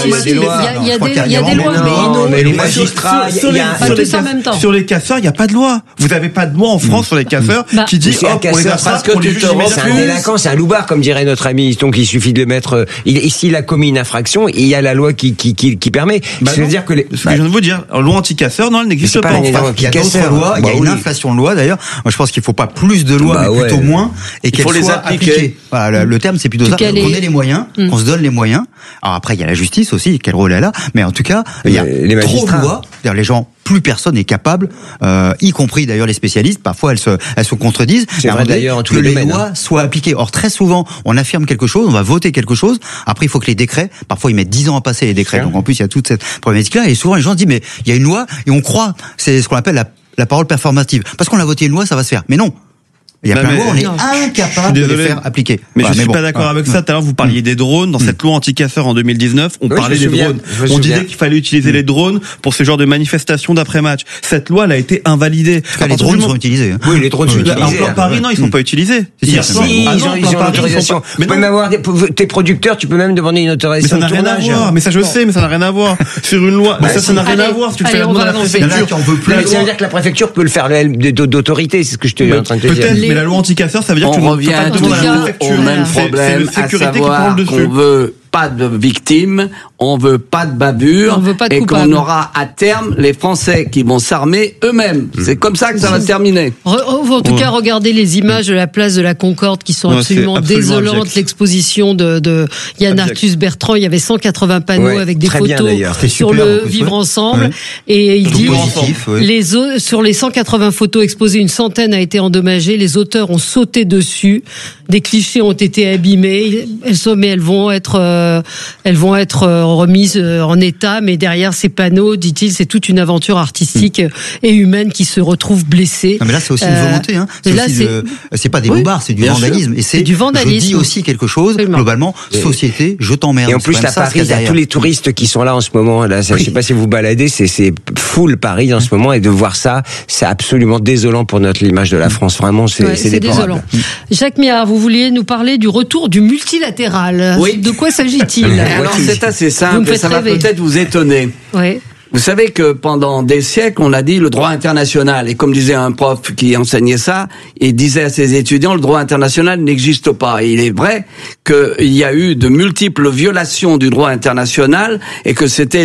y a des lois, mais les magistrats, sur les casseurs, il n'y a pas de loi. Vous n'avez pas de loi en France sur les casseurs qui dit hop, on les attrape, on les juge immédiatement. C'est un délinquant, c'est un loupard, comme dirait notre ami. Donc il suffit de le mettre. S'il a commis une infraction, il y a la loi qui permet. C'est-à-dire que ce que je viens de vous dire, loi anti-casseurs, non, elle n'existe pas en France. Il y a d'autres lois, il y a une inflation de loi d'ailleurs. Moi je pense qu'il ne faut pas plus de lois, mais plutôt moins, et qu'elles soient appliquées. Voilà, le terme c'est plutôt ça. Qu'on ait les moyens. Qu'on se donne les moyens. Alors après, il y a la justice aussi, quel rôle elle a. Mais en tout cas, il y a trop de lois. C'est-à-dire les gens, plus personne n'est capable, y compris d'ailleurs les spécialistes. Parfois, elles se contredisent. C'est vrai d'ailleurs en tous les domaines. Que les lois soient appliquées. Or, très souvent, on affirme quelque chose, on va voter quelque chose. Après, il faut que les décrets, parfois, ils mettent 10 ans à passer les décrets. Donc en plus, il y a toute cette problématique-là. Et souvent, les gens se disent, mais il y a une loi et on croit, c'est ce qu'on appelle la parole performative. Parce qu'on a voté une loi, ça va se faire. Mais non. Il y a plein de lois, on est incapable de les faire appliquer. Mais je suis pas d'accord avec ça. Tout à l'heure, vous parliez des drones. Dans cette loi anti-casseurs en 2019, on parlait des drones. On disait qu'il fallait utiliser les drones pour ce genre de manifestations d'après-match. Cette loi, elle a été invalidée. Les drones sont utilisés. Oui, les drones sont utilisés. En plein Paris, non, ils sont pas utilisés. Ils ont l'autorisation. Tu peux même avoir tes producteurs, tu peux même demander une autorisation. Mais ça n'a rien à voir. Mais ça, je sais, mais ça n'a rien à voir. Sur une loi, ça n'a rien à voir. Si tu le fais la demande à la préfecture. Ça veut dire que la préfecture peut le faire d'autorité. C'est ce que je te en train de te dire. Mais la loi anti-casseurs, ça veut dire que on revient toujours au même problème, à savoir qu'on veut pas de victimes, on veut pas de bavures, et qu'on aura à terme les Français qui vont s'armer eux-mêmes. C'est comme ça que ça va se terminer. En tout cas, regardez les images de la place de la Concorde qui sont absolument désolantes. Abject. L'exposition de Yann Arthus Bertrand, il y avait 180 panneaux avec des photos sur le vivre ensemble. Et il dit, sur les 180 photos exposées, une centaine a été endommagée. Les auteurs ont sauté dessus. Des clichés ont été abîmés. Mais elles vont être remises en état, mais derrière ces panneaux, dit-il, c'est toute une aventure artistique et humaine qui se retrouve blessée. Non, mais là, c'est aussi une volonté. C'est pas des bobards, c'est du vandalisme. Et c'est du vandalisme. Je dis aussi quelque chose. Globalement, société, je t'emmerde. Et en plus, la Paris, il y a tous les touristes qui sont là en ce moment. Là, je sais pas si vous baladez, c'est full Paris en ce moment, et de voir ça, c'est absolument désolant pour l'image de la France. Vraiment, c'est désolant. Jacques Miard, vous vouliez nous parler du retour du multilatéral. Oui. De quoi s'agit-il? Alors, c'est assez simple, ça va peut-être vous étonner. Oui. Vous savez que pendant des siècles, on a dit le droit international. Et comme disait un prof qui enseignait ça, il disait à ses étudiants, le droit international n'existe pas. Et il est vrai qu'il y a eu de multiples violations du droit international et que c'était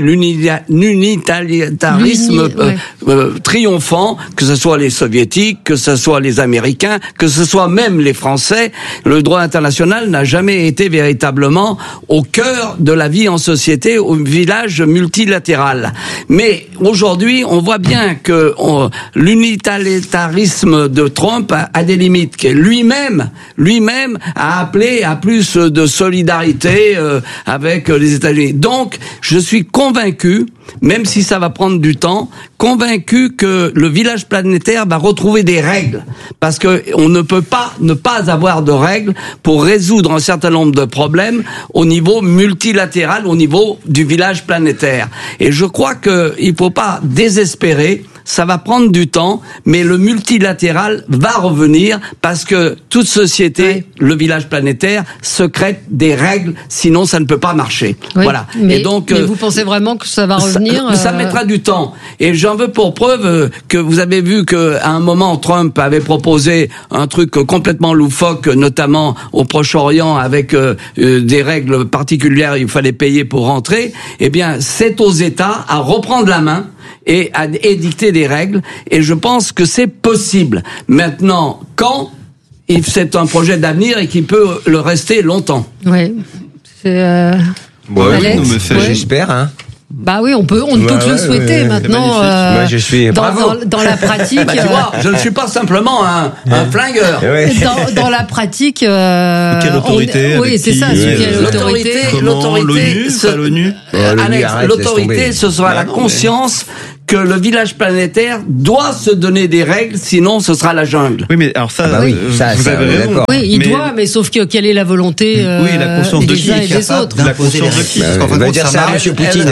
l'unitarisme triomphant, que ce soit les soviétiques, que ce soit les américains, que ce soit même les Français. Le droit international n'a jamais été véritablement au cœur de la vie en société, au village multilatéral. Mais aujourd'hui, on voit bien que l'unitalitarisme de Trump a des limites. Que lui-même a appelé à plus de solidarité avec les États-Unis. Donc, je suis convaincu même si ça va prendre du temps, convaincu que le village planétaire va retrouver des règles, parce que on ne peut pas ne pas avoir de règles pour résoudre un certain nombre de problèmes au niveau multilatéral, au niveau du village planétaire. Et je crois qu'il faut pas désespérer. Ça va prendre du temps, mais le multilatéral va revenir parce que toute société, le village planétaire, secrète des règles, sinon ça ne peut pas marcher. Oui, voilà. Mais, et donc, mais vous pensez vraiment que ça va revenir ça mettra du temps. Et j'en veux pour preuve que vous avez vu que à un moment Trump avait proposé un truc complètement loufoque, notamment au Proche-Orient, avec des règles particulières. Il fallait payer pour rentrer. Eh bien, c'est aux États à reprendre la main et à édicter des règles, et je pense que c'est possible. Maintenant, quand c'est un projet d'avenir et qui peut le rester longtemps. Oui, c'est... J'espère, hein. Bah oui, on peut tous le souhaiter maintenant. Moi, je suis dans la pratique. Bah, tu vois, je ne suis pas simplement un flingueur. Dans la pratique. Quelle autorité? Oui, c'est ça. L'autorité, l'ONU, pas l'ONU. Alex, l'autorité, ce sera la conscience que le village planétaire doit se donner des règles, sinon ce sera la jungle. Oui, mais alors ça, vous avez raison. Oui, il doit, mais sauf que quelle est la volonté la conscience des uns et des autres. La conscience de qui? Parce qu'en fait, ça marche,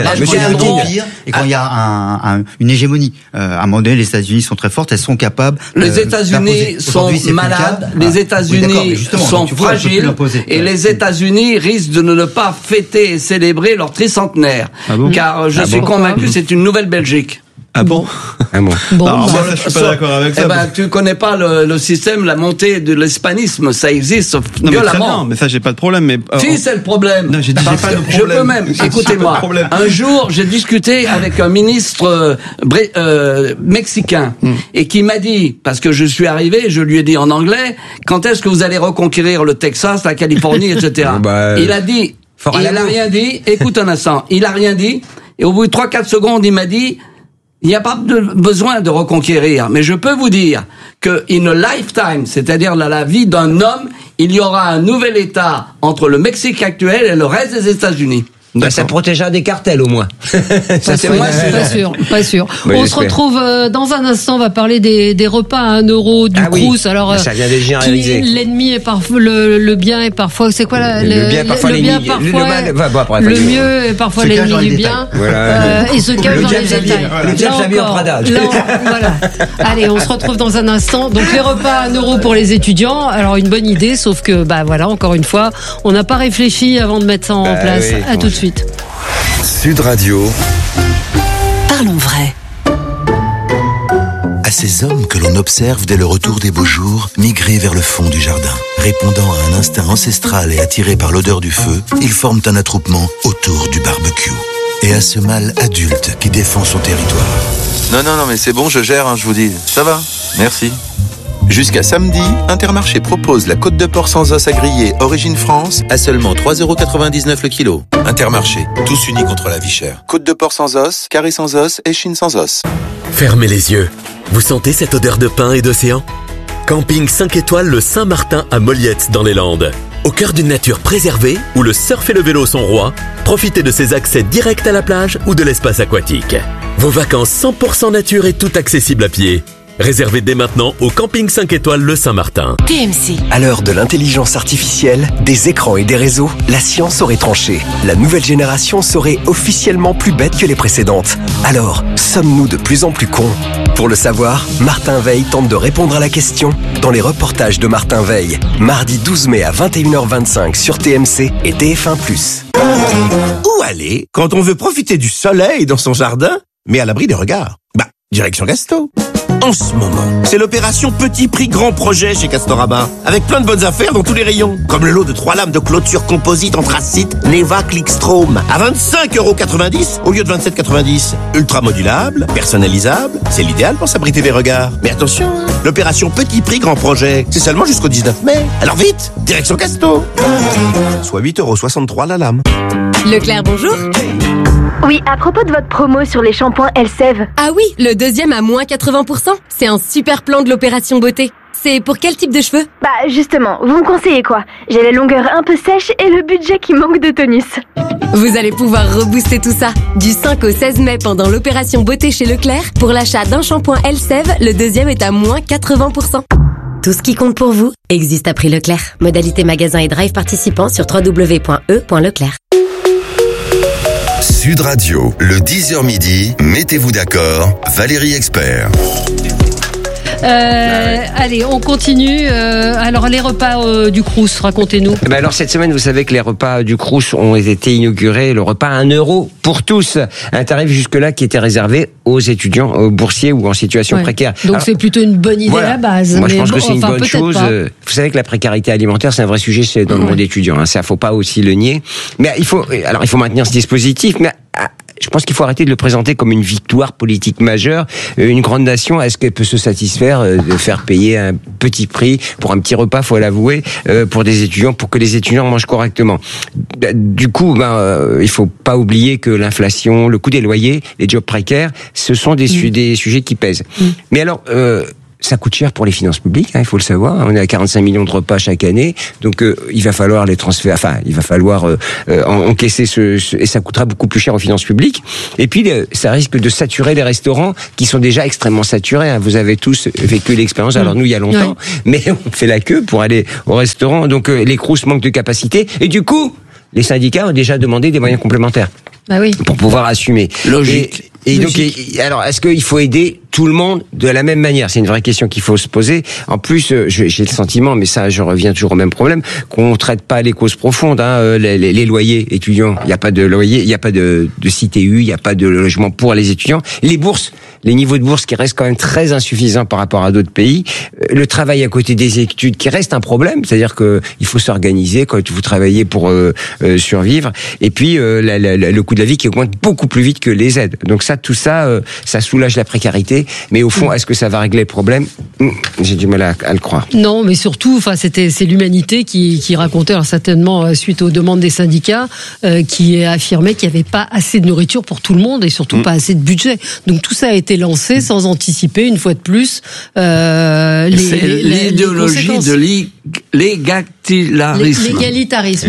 et quand il y a une hégémonie, à un moment donné, les États-Unis sont très fortes, elles sont capables. Les États-Unis sont malades, les États-Unis sont fragiles, et les États-Unis risquent de ne pas fêter et célébrer leur tricentenaire. Car je suis convaincu, c'est une nouvelle Belgique. Ah bon? Alors, moi, je suis pas d'accord avec ça. Tu connais pas le système, la montée de l'hispanisme, ça existe violemment. Mais ça, j'ai pas de problème. Mais si, c'est le problème. Non, j'ai dit j'ai pas de problème. Je peux même. Écoutez-moi. Un jour, j'ai discuté avec un ministre mexicain et qui m'a dit, parce que je suis arrivé, je lui ai dit en anglais, quand est-ce que vous allez reconquérir le Texas, la Californie, etc. Il a dit, il a rien dit. Écoute un instant, il a rien dit. Et au bout de 3-4 secondes, il m'a dit, il n'y a pas besoin de reconquérir, mais je peux vous dire que in a lifetime, c'est-à-dire la vie d'un homme, il y aura un nouvel État entre le Mexique actuel et le reste des États-Unis. Bah, ça protégera des cartels au moins. Ça, c'est pas sûr. Bah, on se retrouve dans un instant. On va parler des repas à 1 euro du Crous. Alors, ça vient d'être généralisé. L'ennemi est parfois le bien et parfois c'est quoi le bien parfois l'ennemi. Le mieux est parfois l'ennemi du bien. Et se cache dans les détails. Le James Xavier en Prada. Voilà. Allez, on se retrouve dans un instant. Donc les repas à 1 euro pour les étudiants. Alors une bonne idée, sauf que voilà, encore une fois, on n'a pas réfléchi avant de mettre ça en place. À tout de suite. Sud Radio. Parlons vrai. À ces hommes que l'on observe dès le retour des beaux jours, migrer vers le fond du jardin. Répondant à un instinct ancestral et attirés par l'odeur du feu, ils forment un attroupement autour du barbecue. Et à ce mâle adulte qui défend son territoire. Non, mais c'est bon, je gère, je vous dis. Ça va, merci. Jusqu'à samedi, Intermarché propose la côte de porc sans os à griller Origine France à seulement 3,99€ le kilo. Intermarché, tous unis contre la vie chère. Côte de porc sans os, carré sans os et chine sans os. Fermez les yeux. Vous sentez cette odeur de pin et d'océan? Camping 5 étoiles le Saint-Martin à Molliette dans les Landes. Au cœur d'une nature préservée, où le surf et le vélo sont rois, profitez de ses accès directs à la plage ou de l'espace aquatique. Vos vacances 100% nature et tout accessible à pied. Réservez dès maintenant au camping 5 étoiles le Saint-Martin. TMC. À l'heure de l'intelligence artificielle, des écrans et des réseaux, la science aurait tranché. La nouvelle génération serait officiellement plus bête que les précédentes. Alors, sommes-nous de plus en plus cons? Pour le savoir, Martin Veil tente de répondre à la question dans les reportages de Martin Veil. Mardi 12 mai à 21h25 sur TMC et TF1+. Où aller quand on veut profiter du soleil dans son jardin, mais à l'abri des regards? Direction Gasto. En ce moment, c'est l'opération Petit Prix Grand Projet chez Castorama, avec plein de bonnes affaires dans tous les rayons, comme le lot de 3 lames de clôture composite anthracite Neva Clickstrom à 25,90€ au lieu de 27,90€. Ultra modulable, personnalisable, c'est l'idéal pour s'abriter des regards. Mais attention, l'opération Petit Prix Grand Projet, c'est seulement jusqu'au 19 mai. Alors vite, direction Casto. Soit 8,63€ la lame. Leclerc, bonjour. Oui, à propos de votre promo sur les shampoings Elseve. Ah oui, le deuxième à moins 80%. C'est un super plan de l'opération beauté. C'est pour quel type de cheveux? Bah justement, vous me conseillez quoi? J'ai les longueurs un peu sèches et le budget qui manque de tonus. Vous allez pouvoir rebooster tout ça. Du 5 au 16 mai pendant l'opération beauté chez Leclerc, pour l'achat d'un shampoing Elseve, le deuxième est à moins 80%. Tout ce qui compte pour vous existe à prix Leclerc. Modalité magasin et drive participant sur www.e.leclerc. Sud Radio, le 10h midi, mettez-vous d'accord, Valérie Expert. Allez, on continue. Alors, les repas du Crous, racontez-nous. Alors, cette semaine, vous savez que les repas du Crous ont été inaugurés. Le repas à 1 euro pour tous. Un tarif jusque-là qui était réservé aux étudiants, aux boursiers ou en situation précaire. Donc, c'est plutôt une bonne idée à la base. Moi, je pense que c'est une bonne chose. Vous savez que la précarité alimentaire, c'est un vrai sujet dans le monde étudiant. Ça, faut pas aussi le nier. Mais il faut maintenir ce dispositif. Mais je pense qu'il faut arrêter de le présenter comme une victoire politique majeure. Une grande nation, est-ce qu'elle peut se satisfaire de faire payer un petit prix pour un petit repas, faut l'avouer, pour des étudiants, pour que les étudiants mangent correctement? Du coup, il faut pas oublier que l'inflation, le coût des loyers, les jobs précaires, ce sont des sujets qui pèsent. Mais alors, ça coûte cher pour les finances publiques, il faut le savoir. On est à 45 millions de repas chaque année, donc il va falloir les transférer. Enfin, il va falloir encaisser et ça coûtera beaucoup plus cher aux finances publiques. Et puis, ça risque de saturer les restaurants qui sont déjà extrêmement saturés. Vous avez tous vécu l'expérience. Alors nous, il y a longtemps, mais on fait la queue pour aller au restaurant. Donc les Crous manquent de capacité. Et du coup, les syndicats ont déjà demandé des moyens complémentaires. Pour pouvoir assumer. Logique. Et donc, alors, est-ce qu'il faut aider tout le monde de la même manière? C'est une vraie question qu'il faut se poser. En plus, j'ai le sentiment, mais ça, je reviens toujours au même problème, qu'on traite pas les causes profondes. Les loyers étudiants, il n'y a pas de loyer, il n'y a pas de CTU, il n'y a pas de logement pour les étudiants. Les bourses, les niveaux de bourse qui restent quand même très insuffisants par rapport à d'autres pays. Le travail à côté des études qui reste un problème, c'est-à-dire que il faut s'organiser quand vous travaillez pour survivre. Et puis le coût de la vie qui augmente beaucoup plus vite que les aides. Donc tout ça, ça soulage la précarité. Mais au fond, est-ce que ça va régler le problème? J'ai du mal à le croire. Non, mais surtout, c'est l'humanité qui racontait, alors certainement suite aux demandes des syndicats, qui affirmait qu'il n'y avait pas assez de nourriture pour tout le monde et surtout pas assez de budget. Donc tout ça a été lancé sans anticiper, une fois de plus, l'idéologie de l'égalitarisme. L'égalitarisme.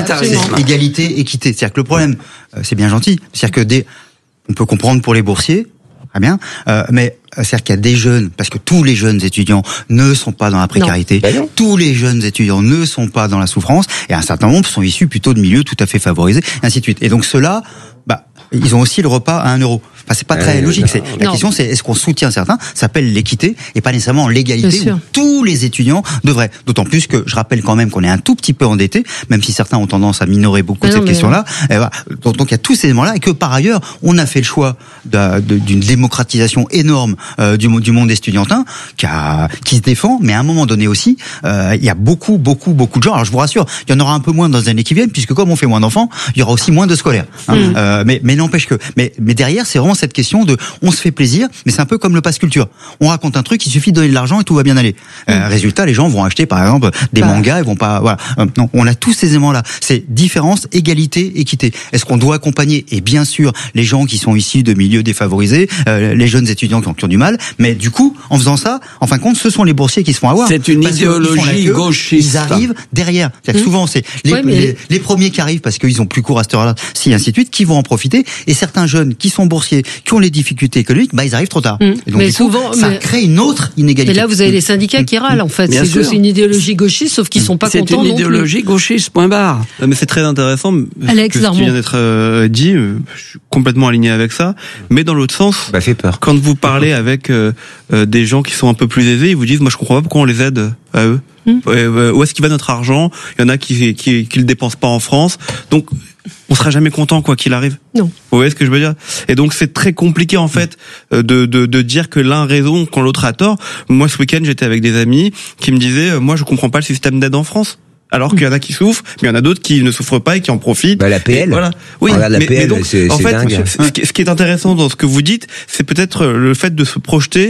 Égalité, équité. C'est-à-dire que le problème, c'est bien gentil. C'est-à-dire que on peut comprendre pour les boursiers, très bien, mais c'est-à-dire qu'il y a des jeunes, parce que tous les jeunes étudiants ne sont pas dans la précarité, tous les jeunes étudiants ne sont pas dans la souffrance, et un certain nombre sont issus plutôt de milieux tout à fait favorisés, et ainsi de suite. Et donc ceux-là, ils ont aussi le repas à 1 euro. Enfin, c'est pas très logique. La question, c'est est-ce qu'on soutient certains? Ça s'appelle l'équité et pas nécessairement l'égalité où tous les étudiants devraient. D'autant plus que je rappelle quand même qu'on est un tout petit peu endetté, même si certains ont tendance à minorer beaucoup cette question-là. Donc il y a tous ces éléments-là et que par ailleurs, on a fait le choix d'une démocratisation énorme du monde estudiantin qui se défend, mais à un moment donné aussi, il y a beaucoup de gens. Alors je vous rassure, il y en aura un peu moins dans les années qui viennent, puisque comme on fait moins d'enfants, il y aura aussi moins de scolaires. Mais n'empêche que, mais derrière, c'est vraiment cette question de, on se fait plaisir, mais c'est un peu comme le pass culture. On raconte un truc, il suffit de donner de l'argent et tout va bien aller. Résultat, les gens vont acheter, par exemple, des mangas, ils vont pas, voilà. Non, on a tous ces éléments-là. C'est différence, égalité, équité. Est-ce qu'on doit accompagner? Et bien sûr, les gens qui sont issus de milieux défavorisés, les jeunes étudiants qui ont du mal, mais du coup, en faisant ça, en fin de compte, ce sont les boursiers qui se font avoir. C'est une idéologie gauchiste. Ils arrivent derrière. C'est-à-dire que souvent, c'est les premiers qui arrivent parce qu'ils ont plus court à cette heure-là, si ainsi de suite, qui vont en profiter. Et certains jeunes qui sont boursiers, qui ont les difficultés économiques, ils arrivent trop tard. Et donc, ça crée une autre inégalité. Mais là, vous avez les syndicats qui râlent, en fait. C'est une idéologie gauchiste, sauf qu'ils sont pas contents. C'est une idéologie gauchiste, point barre. Mais c'est très intéressant. Alex ce qui vient d'être dit, je suis complètement aligné avec ça. Mais dans l'autre sens, fait peur. Quand vous parlez avec des gens qui sont un peu plus aisés, ils vous disent, moi, je comprends pas pourquoi on les aide à eux. Où est-ce qu'il va notre argent? Il y en a qui le dépensent pas en France. Donc, on sera jamais content quoi qu'il arrive. Non. Vous voyez ce que je veux dire? Et donc c'est très compliqué en fait de dire que l'un a raison quand l'autre a tort. Moi ce week-end j'étais avec des amis qui me disaient moi je comprends pas le système d'aide en France. Alors qu'il y en a qui souffrent, mais il y en a d'autres qui ne souffrent pas et qui en profitent. L'APL. Voilà. Oui. L'APL, donc, c'est en fait, dingue. ce qui est intéressant dans ce que vous dites, c'est peut-être le fait de se projeter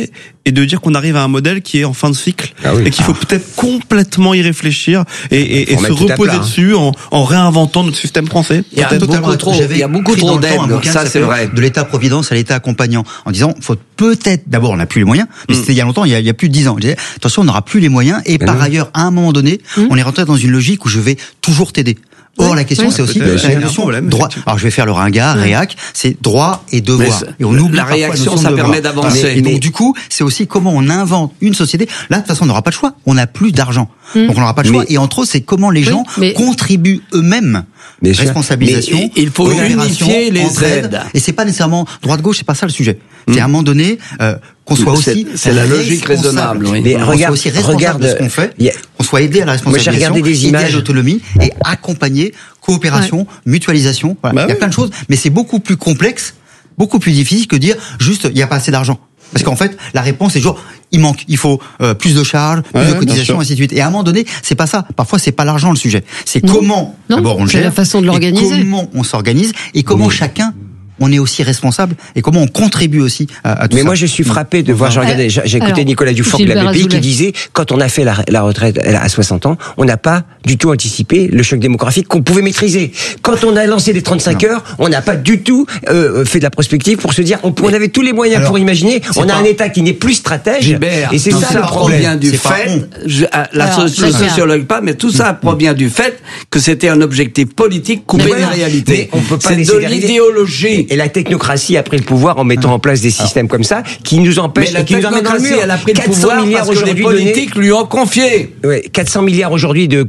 et de dire qu'on arrive à un modèle qui est en fin de cycle et qu'il faut peut-être complètement y réfléchir et se reposer dessus en réinventant notre système français. Il y a beaucoup trop d'aides, ça c'est vrai. De l'État-providence à l'État accompagnant, en disant, faut peut-être, d'abord on n'a plus les moyens, mais c'était il y a longtemps, il y a plus de 10 ans. Je disais, attention, on n'aura plus les moyens, et par ailleurs, à un moment donné, on est rentré dans une logique où je vais toujours t'aider. Or, la question, c'est aussi la notion droit. Alors, je vais faire le ringard, réac, c'est droit et devoir. Et on oublie la réaction, ça permet d'avancer. Et donc, du coup, c'est aussi comment on invente une société. Là, de toute façon, on n'aura pas de choix. On n'a plus d'argent. Donc, on n'aura pas de choix. Et entre autres, c'est comment les gens contribuent eux-mêmes. Responsabilisation. Mais il faut unifier les aides. Et c'est pas nécessairement droite-gauche, c'est pas ça le sujet. C'est à un moment donné, qu'on soit aussi. C'est la logique raisonnable. Oui. Mais regarde aussi responsable de ce qu'on fait. Qu'on soit aidé à la responsabilisation, aidé à l'autonomie et accompagné, coopération, mutualisation. Voilà. Il y a plein de choses, mais c'est beaucoup plus complexe, beaucoup plus difficile que dire juste il n'y a pas assez d'argent. Parce qu'en fait, la réponse est toujours il manque, il faut plus de charges, plus de cotisations, ainsi de suite. Et à un moment donné, c'est pas ça. Parfois, c'est pas l'argent le sujet. C'est comment d'abord on le gère, c'est la façon de l'organiser. Comment on s'organise et comment chacun on est aussi responsable et comment on contribue aussi à tout ça. Mais moi, je suis frappé de voir, j'ai écouté Nicolas Dufour de la BPI qui disait, quand on a fait la retraite à 60 ans, on n'a pas du tout anticipé le choc démographique qu'on pouvait maîtriser. Quand on a lancé les 35 heures, on n'a pas du tout fait de la prospective pour se dire, on avait tous les moyens pour imaginer, on a un État qui n'est plus stratège, et c'est ça le problème. Provient du fait, le sociologue pas, mais tout ça provient du fait que c'était un objectif politique coupé des réalités. C'est de l'idéologie. Et la technocratie a pris le pouvoir en mettant en place des systèmes comme ça qui nous empêchent. Mais la technocratie, elle a pris le pouvoir parce que les politiques lui ont confié. 400 milliards aujourd'hui d'aide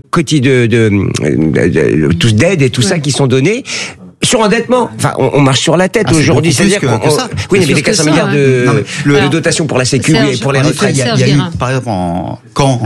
et tout ça qui sont donnés. Sur endettement, enfin, on marche sur la tête aujourd'hui. C'est-à-dire que ça. Oui, mais les 400 milliards de dotation pour la Sécu et pour les retraites. Il y a eu, par exemple, en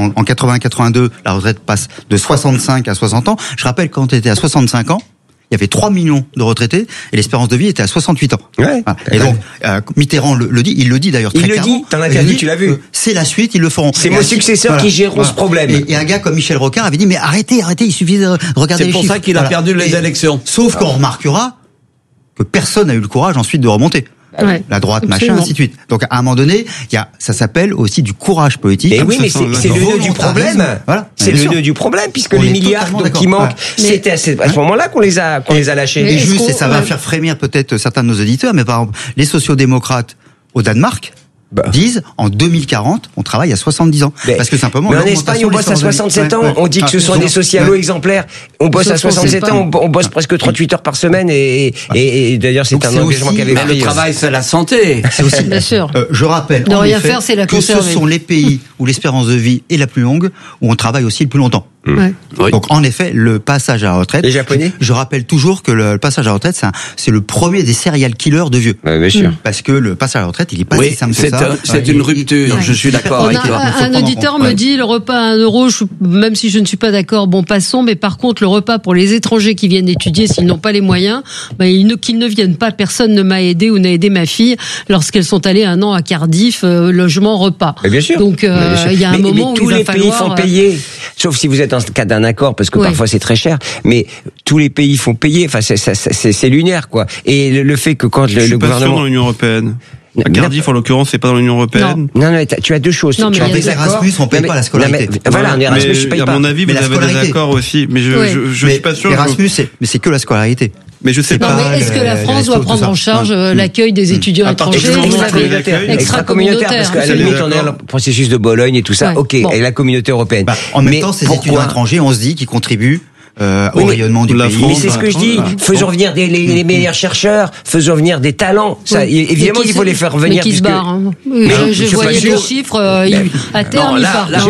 80-82, la retraite passe de 65 à 60 ans. Je rappelle, quand on était à 65 ans, il y avait 3 millions de retraités et l'espérance de vie était à 68 ans. Ouais. Et donc, Mitterrand le dit, il le dit d'ailleurs très clairement. Il le dit, t'en as interview, tu l'as vu. C'est la suite, ils le feront. C'est mon successeur qui géreront ce problème. Et un gars comme Michel Rocard avait dit, mais arrêtez, il suffit de regarder les chiffres. C'est pour ça qu'il a perdu les élections. Sauf qu'on remarquera que personne n'a eu le courage ensuite de remonter. La droite, machin, ainsi de suite. Donc, à un moment donné, ça s'appelle aussi du courage politique. Et oui, mais c'est le nœud du problème. Voilà. C'est le nœud du problème, puisque les milliards qui manquent, c'était à ce moment-là qu'on les a lâchés. Et juste, et ça va faire frémir peut-être certains de nos auditeurs, mais par exemple, les sociodémocrates au Danemark, disent en 2040 on travaille à 70 ans parce que simplement mais en Espagne on bosse à 67 ans, on dit que ce sont des socialos exemplaires, on bosse à 67 ans, on bosse presque 38 heures par semaine et d'ailleurs c'est un engagement qu'avait pris. Le travail c'est la santé, c'est aussi bien sûr. Je rappelle de rien faire, c'est la conserver. Ce sont les pays où l'espérance de vie est la plus longue, où on travaille aussi le plus longtemps. Oui. Donc en effet, le passage à la retraite. Les Japonais. Je rappelle toujours que le passage à la retraite, c'est le premier des serial killers de vieux. Bien sûr. Parce que le passage à la retraite, il est pas si simple que ça. C'est une rupture. Je suis d'accord avec toi. Un auditeur me dit le repas à 1 euro. Même si je ne suis pas d'accord, bon passons. Mais par contre, le repas pour les étrangers qui viennent étudier, s'ils n'ont pas les moyens, qu'ils ne viennent pas. Personne ne m'a aidé ou n'a aidé ma fille lorsqu'elles sont allées 1 an à Cardiff, logement, repas. Mais bien sûr. Donc il y a un moment où il va falloir. Tous les pays font payer, sauf si vous êtes dans le cadre d'un accord, parce que parfois c'est très cher. Mais tous les pays font payer. Enfin, c'est lunaire, quoi. Et le fait que quand le gouvernement. Je suis pas sûr dans l'Union européenne. À Cardiff, en l'occurrence, c'est pas dans l'Union européenne. Non, tu as deux choses. Tu as des Erasmus, on paye pas la scolarité. Voilà, en Erasmus, je paye pas. À mon avis, vous avez des accords aussi. Mais je suis pas sûr. Erasmus, c'est que la scolarité. Mais je sais pas. Mais est-ce que la France doit prendre en charge l'accueil des étudiants étrangers extra-communautaire? Parce qu'à la limite, on est dans le processus de Bologne et tout ça. Ok, et la communauté européenne. En même temps, ces étudiants étrangers, on se dit qu'ils contribuent au rayonnement du pays. Mais c'est ce que je dis. Faisons venir les meilleurs chercheurs, faisons venir des talents. Ça, évidemment qu'il faut les faire venir. Mais qui se barrent. Je voyais des chiffres. À terme,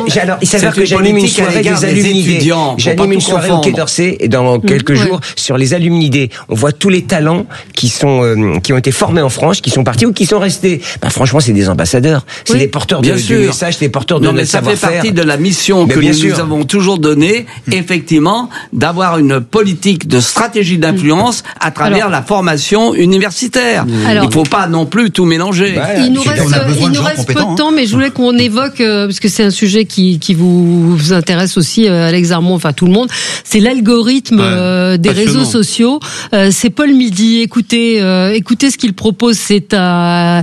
il s'avère que j'anime une soirée des alumni. J'anime une soirée au Quai d'Orsay dans quelques jours sur les alumni day. On voit tous les talents qui ont été formés en France, qui sont partis ou qui sont restés. Franchement, c'est des ambassadeurs. C'est des porteurs de messages, des porteurs de notre savoir-faire. Ça fait partie de la mission que nous avons toujours donnée, effectivement, d'avoir une politique de stratégie d'influence à travers la formation universitaire. Il ne faut pas non plus tout mélanger. Il nous reste peu de temps, mais je voulais qu'on évoque, parce que c'est un sujet qui vous intéresse aussi, Alex Armand, enfin tout le monde, c'est l'algorithme des réseaux sociaux. C'est Paul Midi. Écoutez ce qu'il propose. C'est un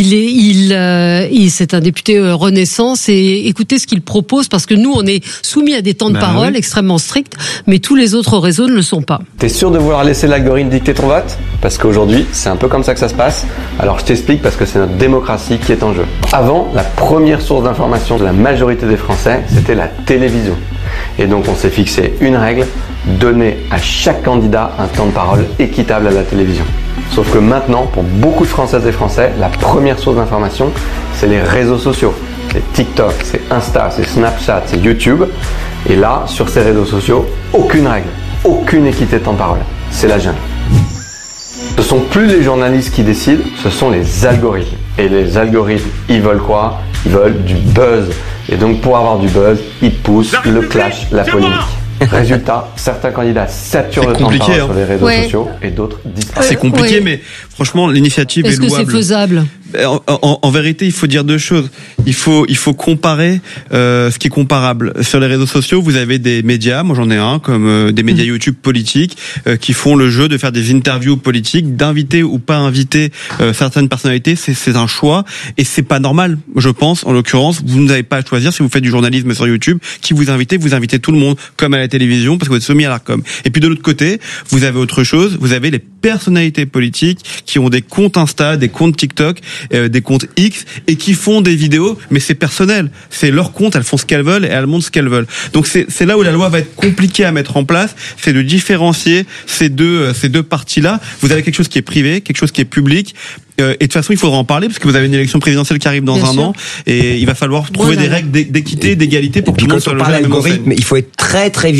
député Renaissance, et écoutez ce qu'il propose, parce que nous, on est soumis à des temps de parole extrêmement stricts, mais tous les autres réseaux ne le sont pas. T'es sûr de vouloir laisser l'algorithme dicter ton vote ? Parce qu'aujourd'hui, c'est un peu comme ça que ça se passe. Alors je t'explique, parce que c'est notre démocratie qui est en jeu. Avant, la première source d'information de la majorité des Français, c'était la télévision. Et donc on s'est fixé une règle, donner à chaque candidat un temps de parole équitable à la télévision. Sauf que maintenant, pour beaucoup de Françaises et Français, la première source d'information, c'est les réseaux sociaux. C'est TikTok, c'est Insta, c'est Snapchat, c'est YouTube. Et là, sur ces réseaux sociaux, aucune règle, aucune équité de temps de parole. C'est la jungle. Ce sont plus les journalistes qui décident, ce sont les algorithmes. Et les algorithmes, ils veulent quoi ? Ils veulent du buzz. Et donc pour avoir du buzz, ils poussent le clash, la polémique. Résultat, certains candidats saturent le temps de parole sur les réseaux sociaux et d'autres disparaissent. C'est compliqué, mais franchement, l'initiative est louable. Est-ce que c'est faisable ? En vérité, il faut dire deux choses. Il faut comparer ce qui est comparable. Sur les réseaux sociaux, vous avez des médias, moi j'en ai un, comme des médias YouTube politiques, qui font le jeu de faire des interviews politiques, d'inviter ou pas inviter certaines personnalités. C'est un choix, et c'est pas normal, je pense. En l'occurrence, vous n'avez pas à choisir. Si vous faites du journalisme sur YouTube, qui vous invitez tout le monde, comme à la télévision, parce que vous êtes soumis à l'Arcom. Et puis de l'autre côté, vous avez autre chose. Vous avez les personnalités politiques qui ont des comptes Insta, des comptes TikTok, des comptes X, et qui font des vidéos, mais c'est personnel. C'est leur compte, elles font ce qu'elles veulent et elles montrent ce qu'elles veulent. Donc c'est là où la loi va être compliquée à mettre en place, c'est de différencier ces deux parties-là. Vous avez quelque chose qui est privé, quelque chose qui est public. Et de toute façon, il faudra en parler, parce que vous avez une élection présidentielle qui arrive dans un an, et il va falloir trouver des règles d'équité, d'égalité pour que tout le monde soit le même. Il faut être très très vite.